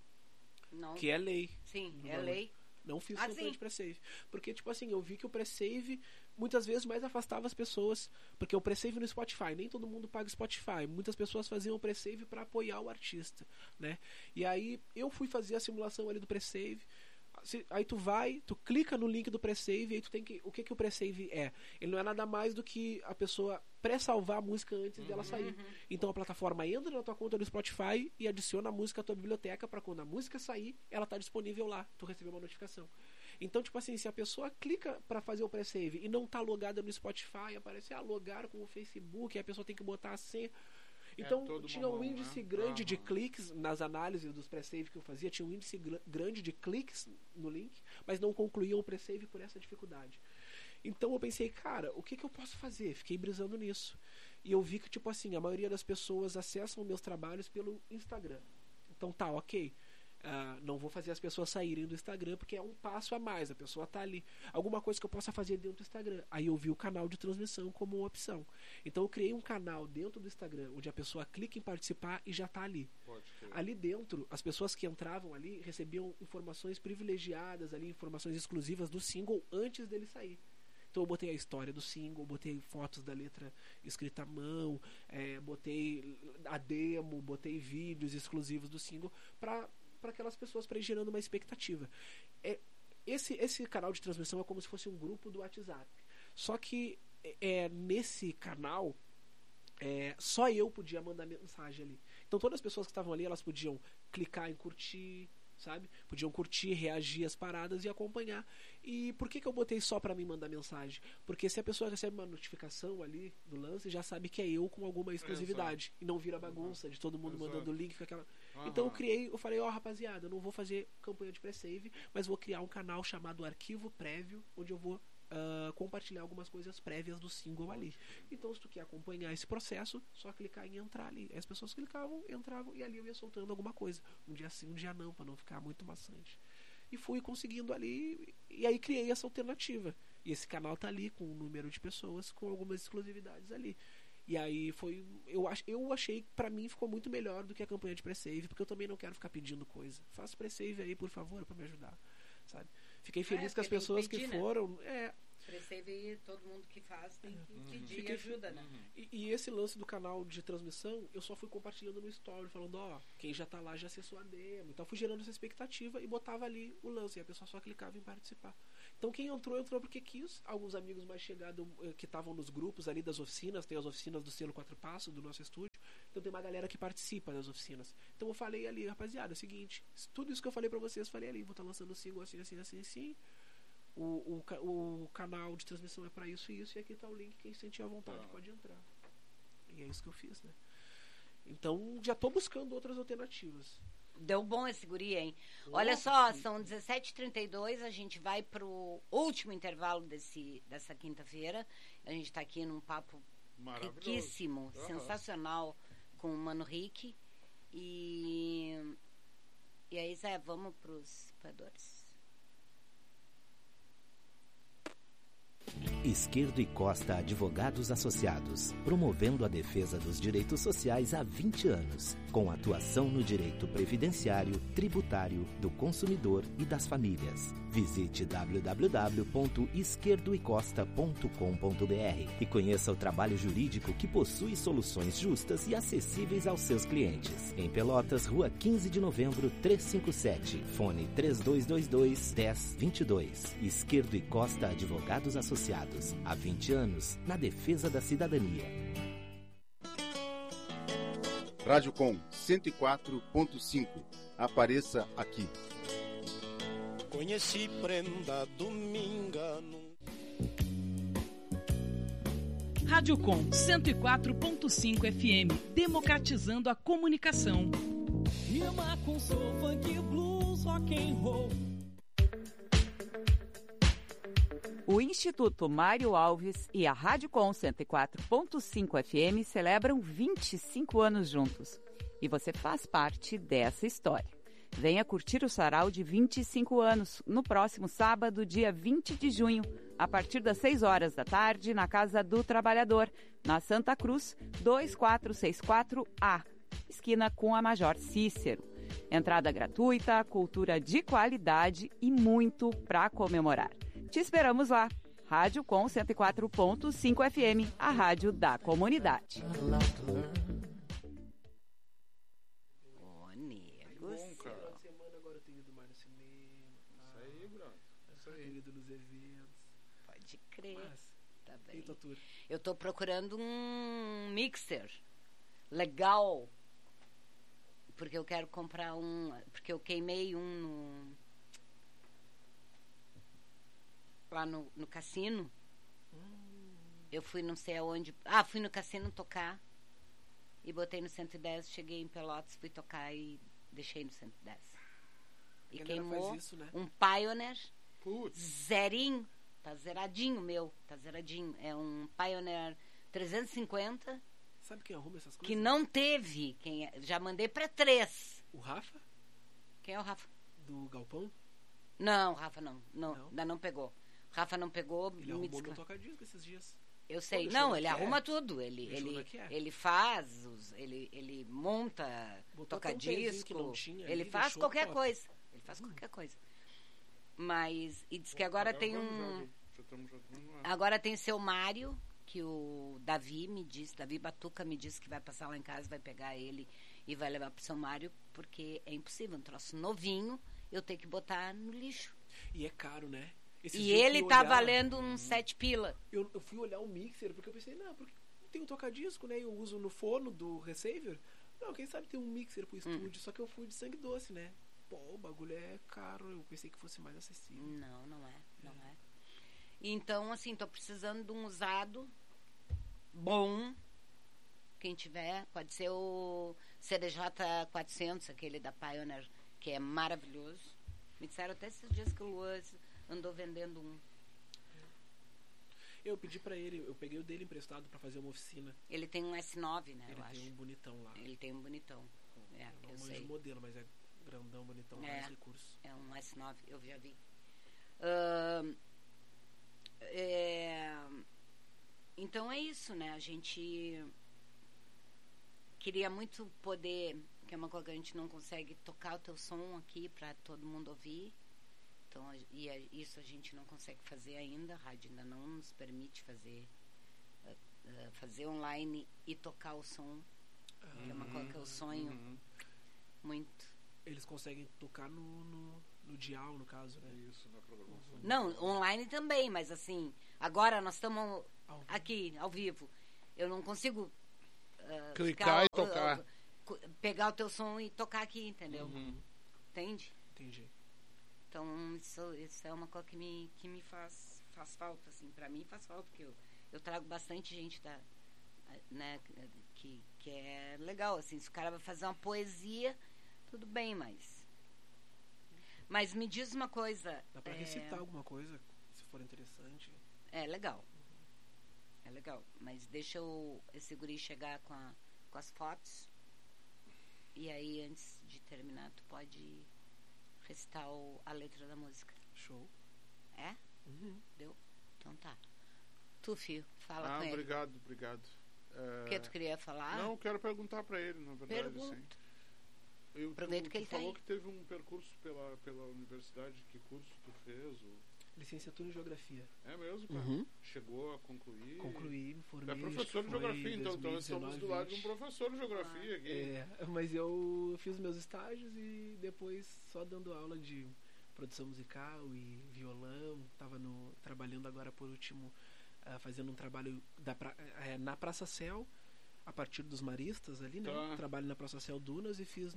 Não. Que é lei. Sim, é lei. Não fiz campanha de pré-save. Porque, tipo assim, eu vi que o pré-save muitas vezes mais afastava as pessoas. Porque o pré-save no Spotify, nem todo mundo paga Spotify. Muitas pessoas faziam o pré-save pra apoiar o artista, né? E aí eu fui fazer a simulação ali do pré-save. Aí tu clica no link do pré-save e aí tu tem que... O que o pré-save é? Ele não é nada mais do que a pessoa pré-salvar a música antes dela sair. Então a plataforma entra na tua conta do Spotify e adiciona a música à tua biblioteca pra quando a música sair, ela tá disponível lá, tu receber uma notificação. Então, tipo assim, se a pessoa clica pra fazer o pré-save e não tá logada no Spotify, aparece logar com o Facebook, aí a pessoa tem que botar a senha. Então, tinha um índice grande de cliques nas análises dos pré-save que eu fazia, tinha um índice grande de cliques no link, mas não concluíam o pré-save por essa dificuldade. Então eu pensei, cara, o que eu posso fazer? Fiquei brisando nisso. E eu vi que, tipo assim, a maioria das pessoas acessam meus trabalhos pelo Instagram. Então tá, ok. Não vou fazer as pessoas saírem do Instagram porque é um passo a mais, a pessoa tá ali. Alguma coisa que eu possa fazer dentro do Instagram. Aí eu vi o canal de transmissão como uma opção. Então eu criei um canal dentro do Instagram onde a pessoa clica em participar e já tá ali. Ali dentro, as pessoas que entravam ali recebiam informações privilegiadas ali, informações exclusivas do single antes dele sair. Então eu botei a história do single, botei fotos da letra escrita à mão, botei a demo, botei vídeos exclusivos do single para aquelas pessoas, para ir gerando uma expectativa. Esse canal de transmissão é como se fosse um grupo do WhatsApp. Só que nesse canal só eu podia mandar mensagem ali. Então todas as pessoas que estavam ali, elas podiam clicar em curtir, sabe? Podiam curtir, reagir às paradas e acompanhar. E por que eu botei só pra mim mandar mensagem? Porque se a pessoa recebe uma notificação ali do lance, já sabe que é eu com alguma exclusividade. E não vira bagunça de todo mundo mandando o link com aquela... Então eu falei, rapaziada, eu não vou fazer campanha de pré-save, mas vou criar um canal chamado Arquivo Prévio, onde eu vou compartilhar algumas coisas prévias do single ali. Então, se tu quer acompanhar esse processo, só clicar em entrar ali. As pessoas clicavam, entravam e ali eu ia soltando alguma coisa. Um dia sim, um dia não, pra não ficar muito maçante. E fui conseguindo ali, e aí criei essa alternativa. E esse canal tá ali com um número de pessoas, com algumas exclusividades ali. E aí foi. Eu achei que pra mim ficou muito melhor do que a campanha de pré-save, porque eu também não quero ficar pedindo coisa. Faça pré-save aí, por favor, pra me ajudar. Sabe? Fiquei feliz com as pessoas que foram. Pré-save, todo mundo que faz tem que pedir ajuda, né? E esse lance do canal de transmissão, eu só fui compartilhando no story, falando, quem já tá lá já acessou a demo. Então fui gerando essa expectativa e botava ali o lance, e a pessoa só clicava em participar. Então quem entrou porque quis. Alguns amigos mais chegados que estavam nos grupos ali das oficinas, tem as oficinas do Selo 4 Passos, do nosso estúdio. Então tem uma galera que participa das oficinas. Então eu falei ali, rapaziada, é o seguinte, tudo isso que eu falei pra vocês, falei ali, vou estar lançando o single assim. O canal de transmissão é pra isso e isso, e aqui tá o link, quem sentir a vontade pode entrar. E é isso que eu fiz, né? Então já tô buscando outras alternativas. Deu bom esse guri, hein? Olha só, são 17h32, a gente vai pro último intervalo dessa quinta-feira. A gente tá aqui num papo riquíssimo, sensacional, com o Mano Rick. E aí, Zé, vamos pros apoiadores. Esquerdo e Costa Advogados Associados, promovendo a defesa dos direitos sociais há 20 anos, com atuação no direito previdenciário, tributário, do consumidor e das famílias. Visite www.esquerdoecosta.com.br e conheça o trabalho jurídico que possui soluções justas e acessíveis aos seus clientes. Em Pelotas, Rua 15 de Novembro, 357, fone 3222-1022. Esquerdo e Costa Advogados Associados, há 20 anos, na defesa da cidadania. Rádio Com 104.5. Apareça aqui. Conheci prenda dominga no... Rádio Com 104.5 FM, democratizando a comunicação. Rima com soul, funk, blues, rock and roll. O Instituto Mário Alves e a Rádio Com 104.5 FM celebram 25 anos juntos. E você faz parte dessa história. Venha curtir o sarau de 25 anos no próximo sábado, dia 20 de junho, a partir das 6 horas da tarde, na Casa do Trabalhador, na Santa Cruz, 2464A, esquina com a Major Cícero. Entrada gratuita, cultura de qualidade e muito para comemorar. Te esperamos lá. Rádio Com 104.5 FM, a rádio da comunidade. Semana agora eu tenho ido mais no cinema. Isso aí, brother. Isso aí. Tenho ido nos eventos. Pode crer. Mas, tá bem. e tua tour? Eu tô procurando um mixer legal. Porque eu quero comprar porque eu queimei lá no cassino. Eu fui não sei aonde. Fui no cassino tocar. E botei no 110, cheguei em Pelotas, fui tocar e deixei no 110. E queimou isso, né? um Pioneer. Putz. Zerinho. Tá zeradinho meu. Tá zeradinho. É um Pioneer 350. Sabe quem arruma essas coisas? Que não teve. Já mandei pra 3. O Rafa? Quem é o Rafa? Do Galpão? Não, Rafa não. Ainda não pegou. Rafa não pegou. Ele arrumou meu toca-disco esses dias. Eu sei. Não, ele arruma tudo. Ele faz, ele monta toca-disco. Ele faz qualquer coisa. Ele faz qualquer coisa. Mas, e diz que agora tem Agora tem seu Mário, que o Davi Batuca me disse que vai passar lá em casa, vai pegar ele e vai levar pro seu Mário, porque é impossível, um troço novinho, eu tenho que botar no lixo. E é caro, né? E ele tá valendo uns 7 pila. Eu fui olhar o mixer, porque eu pensei, porque tem um toca-disco, né? Eu uso no fono do receiver. Não, quem sabe tem um mixer pro estúdio, só que eu fui de sangue doce, né? Pô, o bagulho é caro, eu pensei que fosse mais acessível. Não é. Então, assim, tô precisando de um usado bom. Quem tiver, pode ser o CDJ 400, aquele da Pioneer, que é maravilhoso. Me disseram até esses dias que o Luiz andou vendendo um. Eu pedi pra ele, eu peguei o dele emprestado pra fazer uma oficina. Ele tem um S9, né? Ele tem um bonitão lá. Ele tem um bonitão. Eu sei. O modelo, mas é grandão, bonitão, mais recursos. É um S9, eu já vi. Então é isso, né? A gente queria muito poder, que é uma coisa que a gente não consegue, tocar o teu som aqui para todo mundo ouvir. Então, isso a gente não consegue fazer ainda, a rádio ainda não nos permite fazer online e tocar o som, que é uma coisa que eu sonho muito. Eles conseguem tocar no dial, no caso, né? Isso, na programação. Não, online também, mas assim, agora nós estamos aqui, ao vivo. Eu não consigo clicar e tocar. Pegar o teu som e tocar aqui, entendeu? Entende? Entendi. Então, isso é uma coisa que me faz falta, assim. Pra mim faz falta, porque eu trago bastante gente né, que é legal, assim. Se o cara vai fazer uma poesia, tudo bem, mas me diz uma coisa. Dá pra recitar alguma coisa, se for interessante. É legal. É legal. Mas deixa esse guri chegar com as fotos. E aí, antes de terminar, tu pode recitar a letra da música. Show. É? Deu? Então tá. Tu, filho, fala com ele. Obrigado. O que tu queria falar? Não, quero perguntar pra ele, na verdade. Pergunta. Assim. Aproveita que ele falou tá aí. que teve um percurso pela universidade. Que curso tu fez? Licenciatura em Geografia. É mesmo, cara? Chegou a concluir? Concluí, me formei. É professor de Geografia, então estamos do lado de um professor de Geografia aqui. Mas eu fiz meus estágios e depois só dando aula de produção musical e violão. Estava trabalhando agora por último, fazendo um trabalho na Praça Céu, a partir dos maristas ali, né? Tá. Trabalho na Praça Céu Dunas e fiz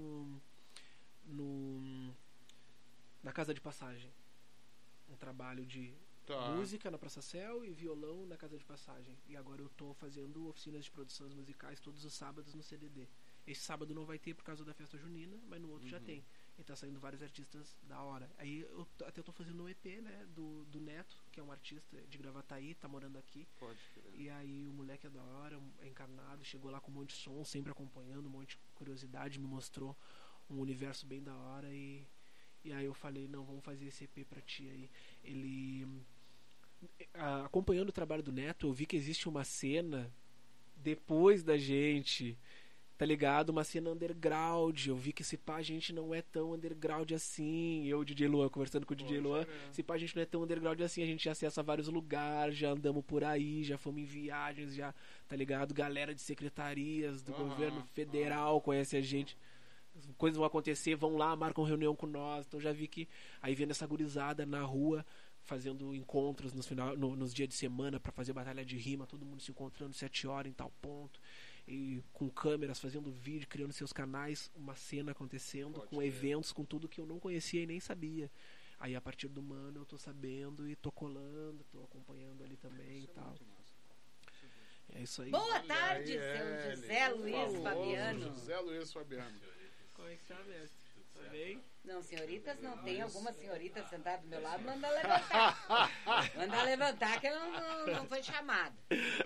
na Casa de Passagem. Um trabalho de música na Praça Céu e violão na Casa de Passagem. E agora eu tô fazendo oficinas de produções musicais todos os sábados no CDD. Esse sábado não vai ter por causa da festa junina, mas no outro já tem. E tá saindo vários artistas da hora. Aí eu até tô fazendo um EP, né, do Neto, que é um artista de Gravataí, tá morando aqui. Pode crer. E aí o moleque é da hora, é encarnado, chegou lá com um monte de som, sempre acompanhando, um monte de curiosidade, me mostrou um universo bem da hora e aí eu falei, não, vamos fazer esse EP pra ti aí. Ele... acompanhando o trabalho do Neto, eu vi que existe uma cena depois da gente, tá ligado? Uma cena underground. Eu vi que esse pá a gente não é tão underground assim. Eu, DJ Luan, conversando com o DJ Luan, esse pá a gente não é tão underground assim. A gente já acessa vários lugares, já andamos por aí, já fomos em viagens, já, tá ligado? Galera de secretarias do governo federal conhece a gente. Coisas vão acontecer, vão lá, marcam reunião com nós. Então já vi que aí vendo essa gurizada na rua fazendo encontros nos dias de semana para fazer batalha de rima, todo mundo se encontrando 7 horas em tal ponto, e com câmeras fazendo vídeo, criando seus canais, uma cena acontecendo, com eventos, com tudo que eu não conhecia e nem sabia. Aí a partir do Mano eu tô sabendo e tô colando, tô acompanhando ali também e tal. É isso aí. Boa tarde, seu José Luiz Fabiano. José Luiz Fabiano. Como é que tá, mestre? Tá bem? Não, senhoritas não. Tem alguma senhorita sentada do meu lado, manda levantar. Manda levantar que ela não foi chamada.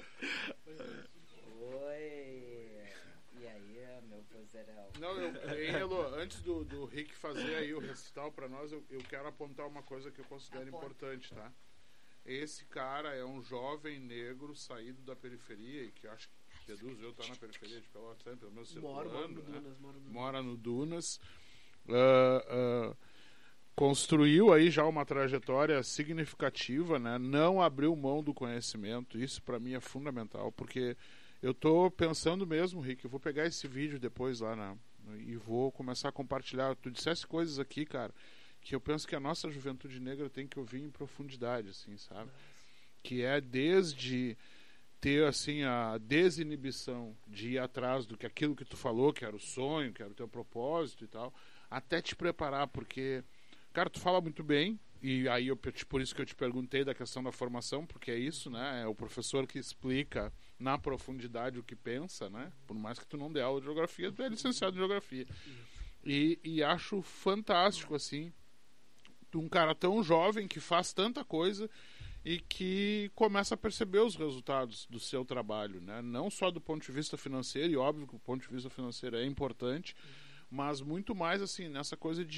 Oi. E aí, meu vozeirão? Não, antes do Rick fazer aí o recital pra nós, eu quero apontar uma coisa que eu considero importante, tá? Esse cara é um jovem negro saído da periferia e que eu acho que, deduzo eu, tá na periferia de Pelotas, pelo menos mora no Dunas. Construiu aí já uma trajetória significativa, né? Não abriu mão do conhecimento. Isso pra mim é fundamental, porque eu tô pensando mesmo, Rick, eu vou pegar esse vídeo depois lá e vou começar a compartilhar. Tu dissesse coisas aqui, cara, que eu penso que a nossa juventude negra tem que ouvir em profundidade, assim, sabe? Que é desde ter, assim, a desinibição de ir atrás do que aquilo que tu falou, que era o sonho, que era o teu propósito e tal, até te preparar, porque, cara, tu fala muito bem, e aí por isso que eu te perguntei da questão da formação, porque é isso, né? É o professor que explica na profundidade o que pensa, né? Por mais que tu não dê aula de geografia, tu é licenciado em geografia. E acho fantástico, assim, um cara tão jovem que faz tanta coisa e que começa a perceber os resultados do seu trabalho, né? Não só do ponto de vista financeiro, e óbvio que o ponto de vista financeiro é importante, mas muito mais assim, nessa coisa de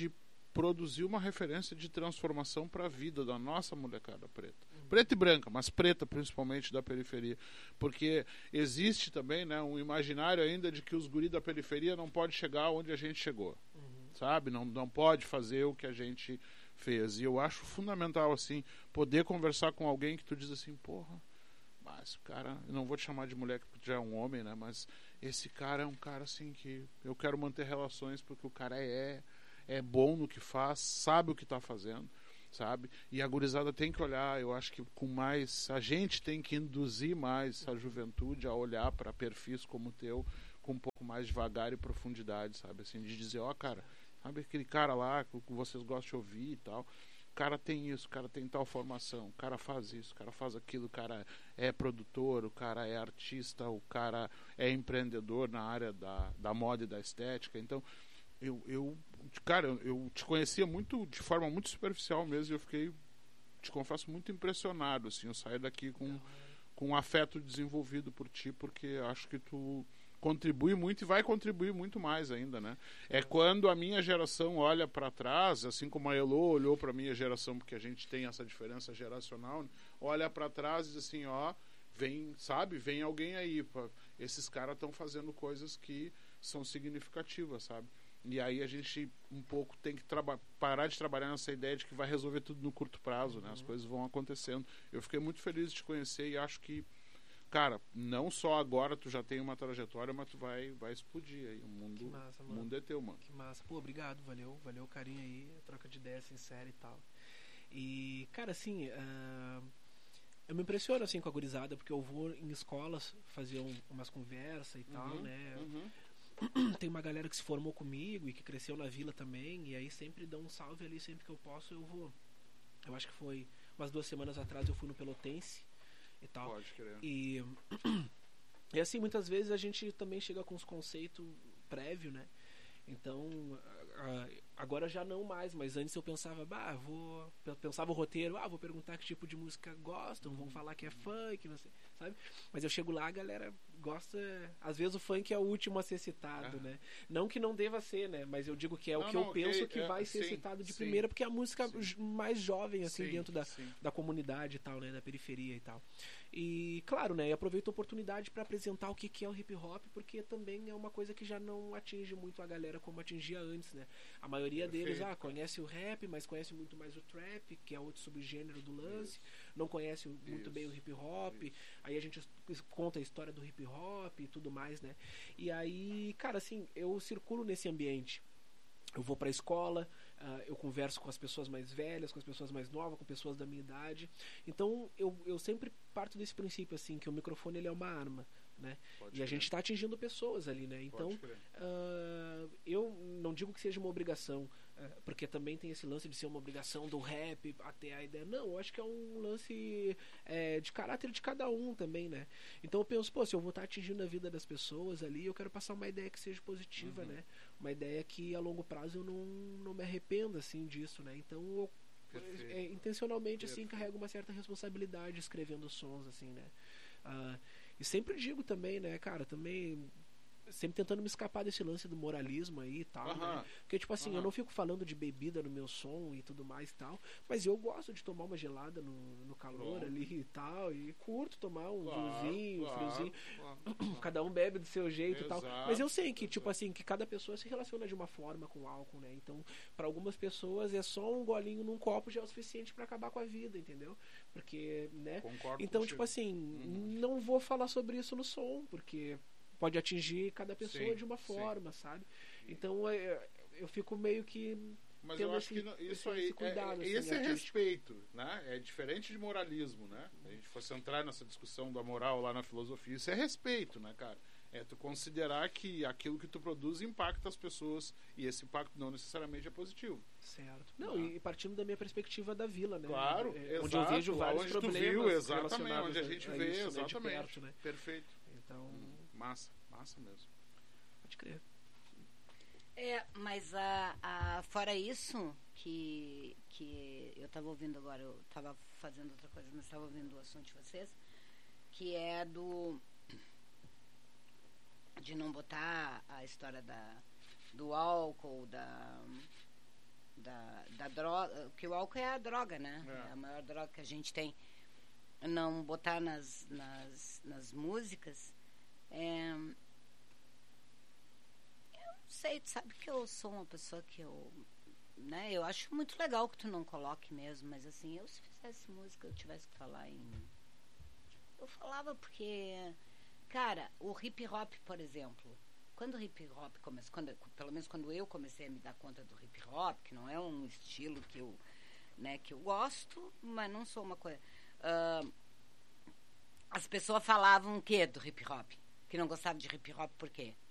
produzir uma referência de transformação para a vida da nossa molecada preta. Preta e branca, mas preta principalmente da periferia. Porque existe também, né, um imaginário ainda de que os guris da periferia não podem chegar onde a gente chegou. Sabe? Não pode fazer o que a gente fez. E eu acho fundamental, assim, poder conversar com alguém que tu diz assim, porra, mas o cara, eu não vou te chamar de mulher porque tu já é um homem, né? Mas esse cara é um cara, assim, que eu quero manter relações porque o cara é bom no que faz, sabe o que está fazendo, sabe? E a gurizada tem que olhar, eu acho que com mais, a gente tem que induzir mais a juventude a olhar para perfis como o teu, com um pouco mais de vagar e profundidade, sabe? Assim, de dizer, ó, cara, sabe aquele cara lá que vocês gostam de ouvir e tal, o cara tem isso, o cara tem tal formação, o cara faz isso, o cara faz aquilo, o cara é produtor, o cara é artista, o cara é empreendedor na área da moda e da estética. Então eu te conhecia muito, de forma muito superficial mesmo, e eu fiquei, te confesso, muito impressionado, assim, eu saí daqui com um afeto desenvolvido por ti, porque acho que tu contribui muito e vai contribuir muito mais ainda, né? É quando a minha geração olha para trás, assim como a Elo olhou para a minha geração, porque a gente tem essa diferença geracional, né? Olha para trás e diz assim, ó, vem alguém aí, esses caras estão fazendo coisas que são significativas, sabe? E aí a gente um pouco tem que parar de trabalhar nessa ideia de que vai resolver tudo no curto prazo, né? As coisas vão acontecendo. Eu fiquei muito feliz de te conhecer e acho que, cara, não só agora tu já tem uma trajetória, mas tu vai explodir aí. O mundo é teu, mano. Que massa. Pô, obrigado, valeu o carinho aí, troca de ideia sincera e tal. E, cara, assim, eu me impressiono, assim, com a gurizada, porque eu vou em escolas fazer umas conversas e tal, né? Tem uma galera que se formou comigo e que cresceu na vila também, e aí sempre dá um salve ali, sempre que eu posso eu vou. Eu acho que foi umas 2 semanas atrás eu fui no Pelotense e tal. Pode crer. E assim, muitas vezes a gente também chega com os conceitos prévios, né? Então, agora já não mais, mas antes eu pensava, pensava o roteiro, vou perguntar que tipo de música gostam, vão falar que é funk, não sei, sabe? Mas eu chego lá, a galera gosta, às vezes o funk é o último a ser citado, né? Não que não deva ser, né? Mas eu digo que é o que eu penso que vai ser citado de primeira, porque é a música mais jovem, assim, dentro da comunidade e tal, né? Da periferia e tal. E, claro, né? E aproveito a oportunidade para apresentar o que é o hip hop, porque também é uma coisa que já não atinge muito a galera como atingia antes, né? A maioria deles, conhece o rap, mas conhece muito mais o trap, que é outro subgênero do lance, não conhece muito bem o hip hop, aí a gente conta a história do hip hop e tudo mais, né? E aí, cara, assim, eu circulo nesse ambiente. Eu vou pra escola, eu converso com as pessoas mais velhas, com as pessoas mais novas, com pessoas da minha idade. Então, eu sempre parto desse princípio, assim, que o microfone ele é uma arma, né? E a gente está atingindo pessoas ali, né? Então, eu não digo que seja uma obrigação, porque também tem esse lance de ser uma obrigação do rap até a ideia. Não, eu acho que é um lance de caráter de cada um também, né? Então eu penso, se eu vou estar atingindo a vida das pessoas ali, eu quero passar uma ideia que seja positiva, né? Uma ideia que a longo prazo eu não me arrependa, assim, disso, né? Então eu intencionalmente, assim, carrego uma certa responsabilidade escrevendo sons, assim, né? E sempre digo também, né, cara, sempre tentando me escapar desse lance do moralismo aí e tal, né? Porque, tipo assim, eu não fico falando de bebida no meu som e tudo mais e tal, mas eu gosto de tomar uma gelada no calor ali e tal, e curto tomar um vinhozinho, um friozinho. Cada um bebe do seu jeito e tal. Mas eu sei que, tipo assim, que cada pessoa se relaciona de uma forma com o álcool, né? Então, para algumas pessoas é só um golinho num copo já é o suficiente para acabar com a vida, entendeu? Porque, né? Concordo então, contigo. tipo assim, não vou falar sobre isso no som, porque pode atingir cada pessoa de uma forma, sabe? Então eu fico meio que mas eu acho que isso aí cuidado, esse é respeito, né? É diferente de moralismo, né? Se a gente fosse entrar nessa discussão da moral lá na filosofia, isso é respeito, né, cara? É tu considerar que aquilo que tu produz impacta as pessoas e esse impacto não necessariamente é positivo. Certo. Não, e partindo da minha perspectiva da vila, né? Claro, onde eu vejo vários onde problemas tu viu, exatamente, relacionados onde a gente vê, isso, exatamente. né, de perto, né? Perfeito. Então, massa mesmo. Pode crer. Mas fora isso, que eu estava ouvindo agora, eu estava fazendo outra coisa, mas estava ouvindo o assunto de vocês, que é de não botar a história do álcool, da droga, que o álcool é a droga, né? É a maior droga que a gente tem. Não botar nas músicas. Eu não sei, tu sabe que eu sou uma pessoa que né, eu acho muito legal que tu não coloque mesmo, mas assim, eu se fizesse música, eu tivesse que falar eu falava porque, cara, o hip hop, por exemplo, quando o hip hop começou, pelo menos quando eu comecei a me dar conta do hip hop, que não é um estilo que eu gosto, mas não sou uma coisa. As pessoas falavam o quê do hip hop? Que não gostavam de hip hop por quê?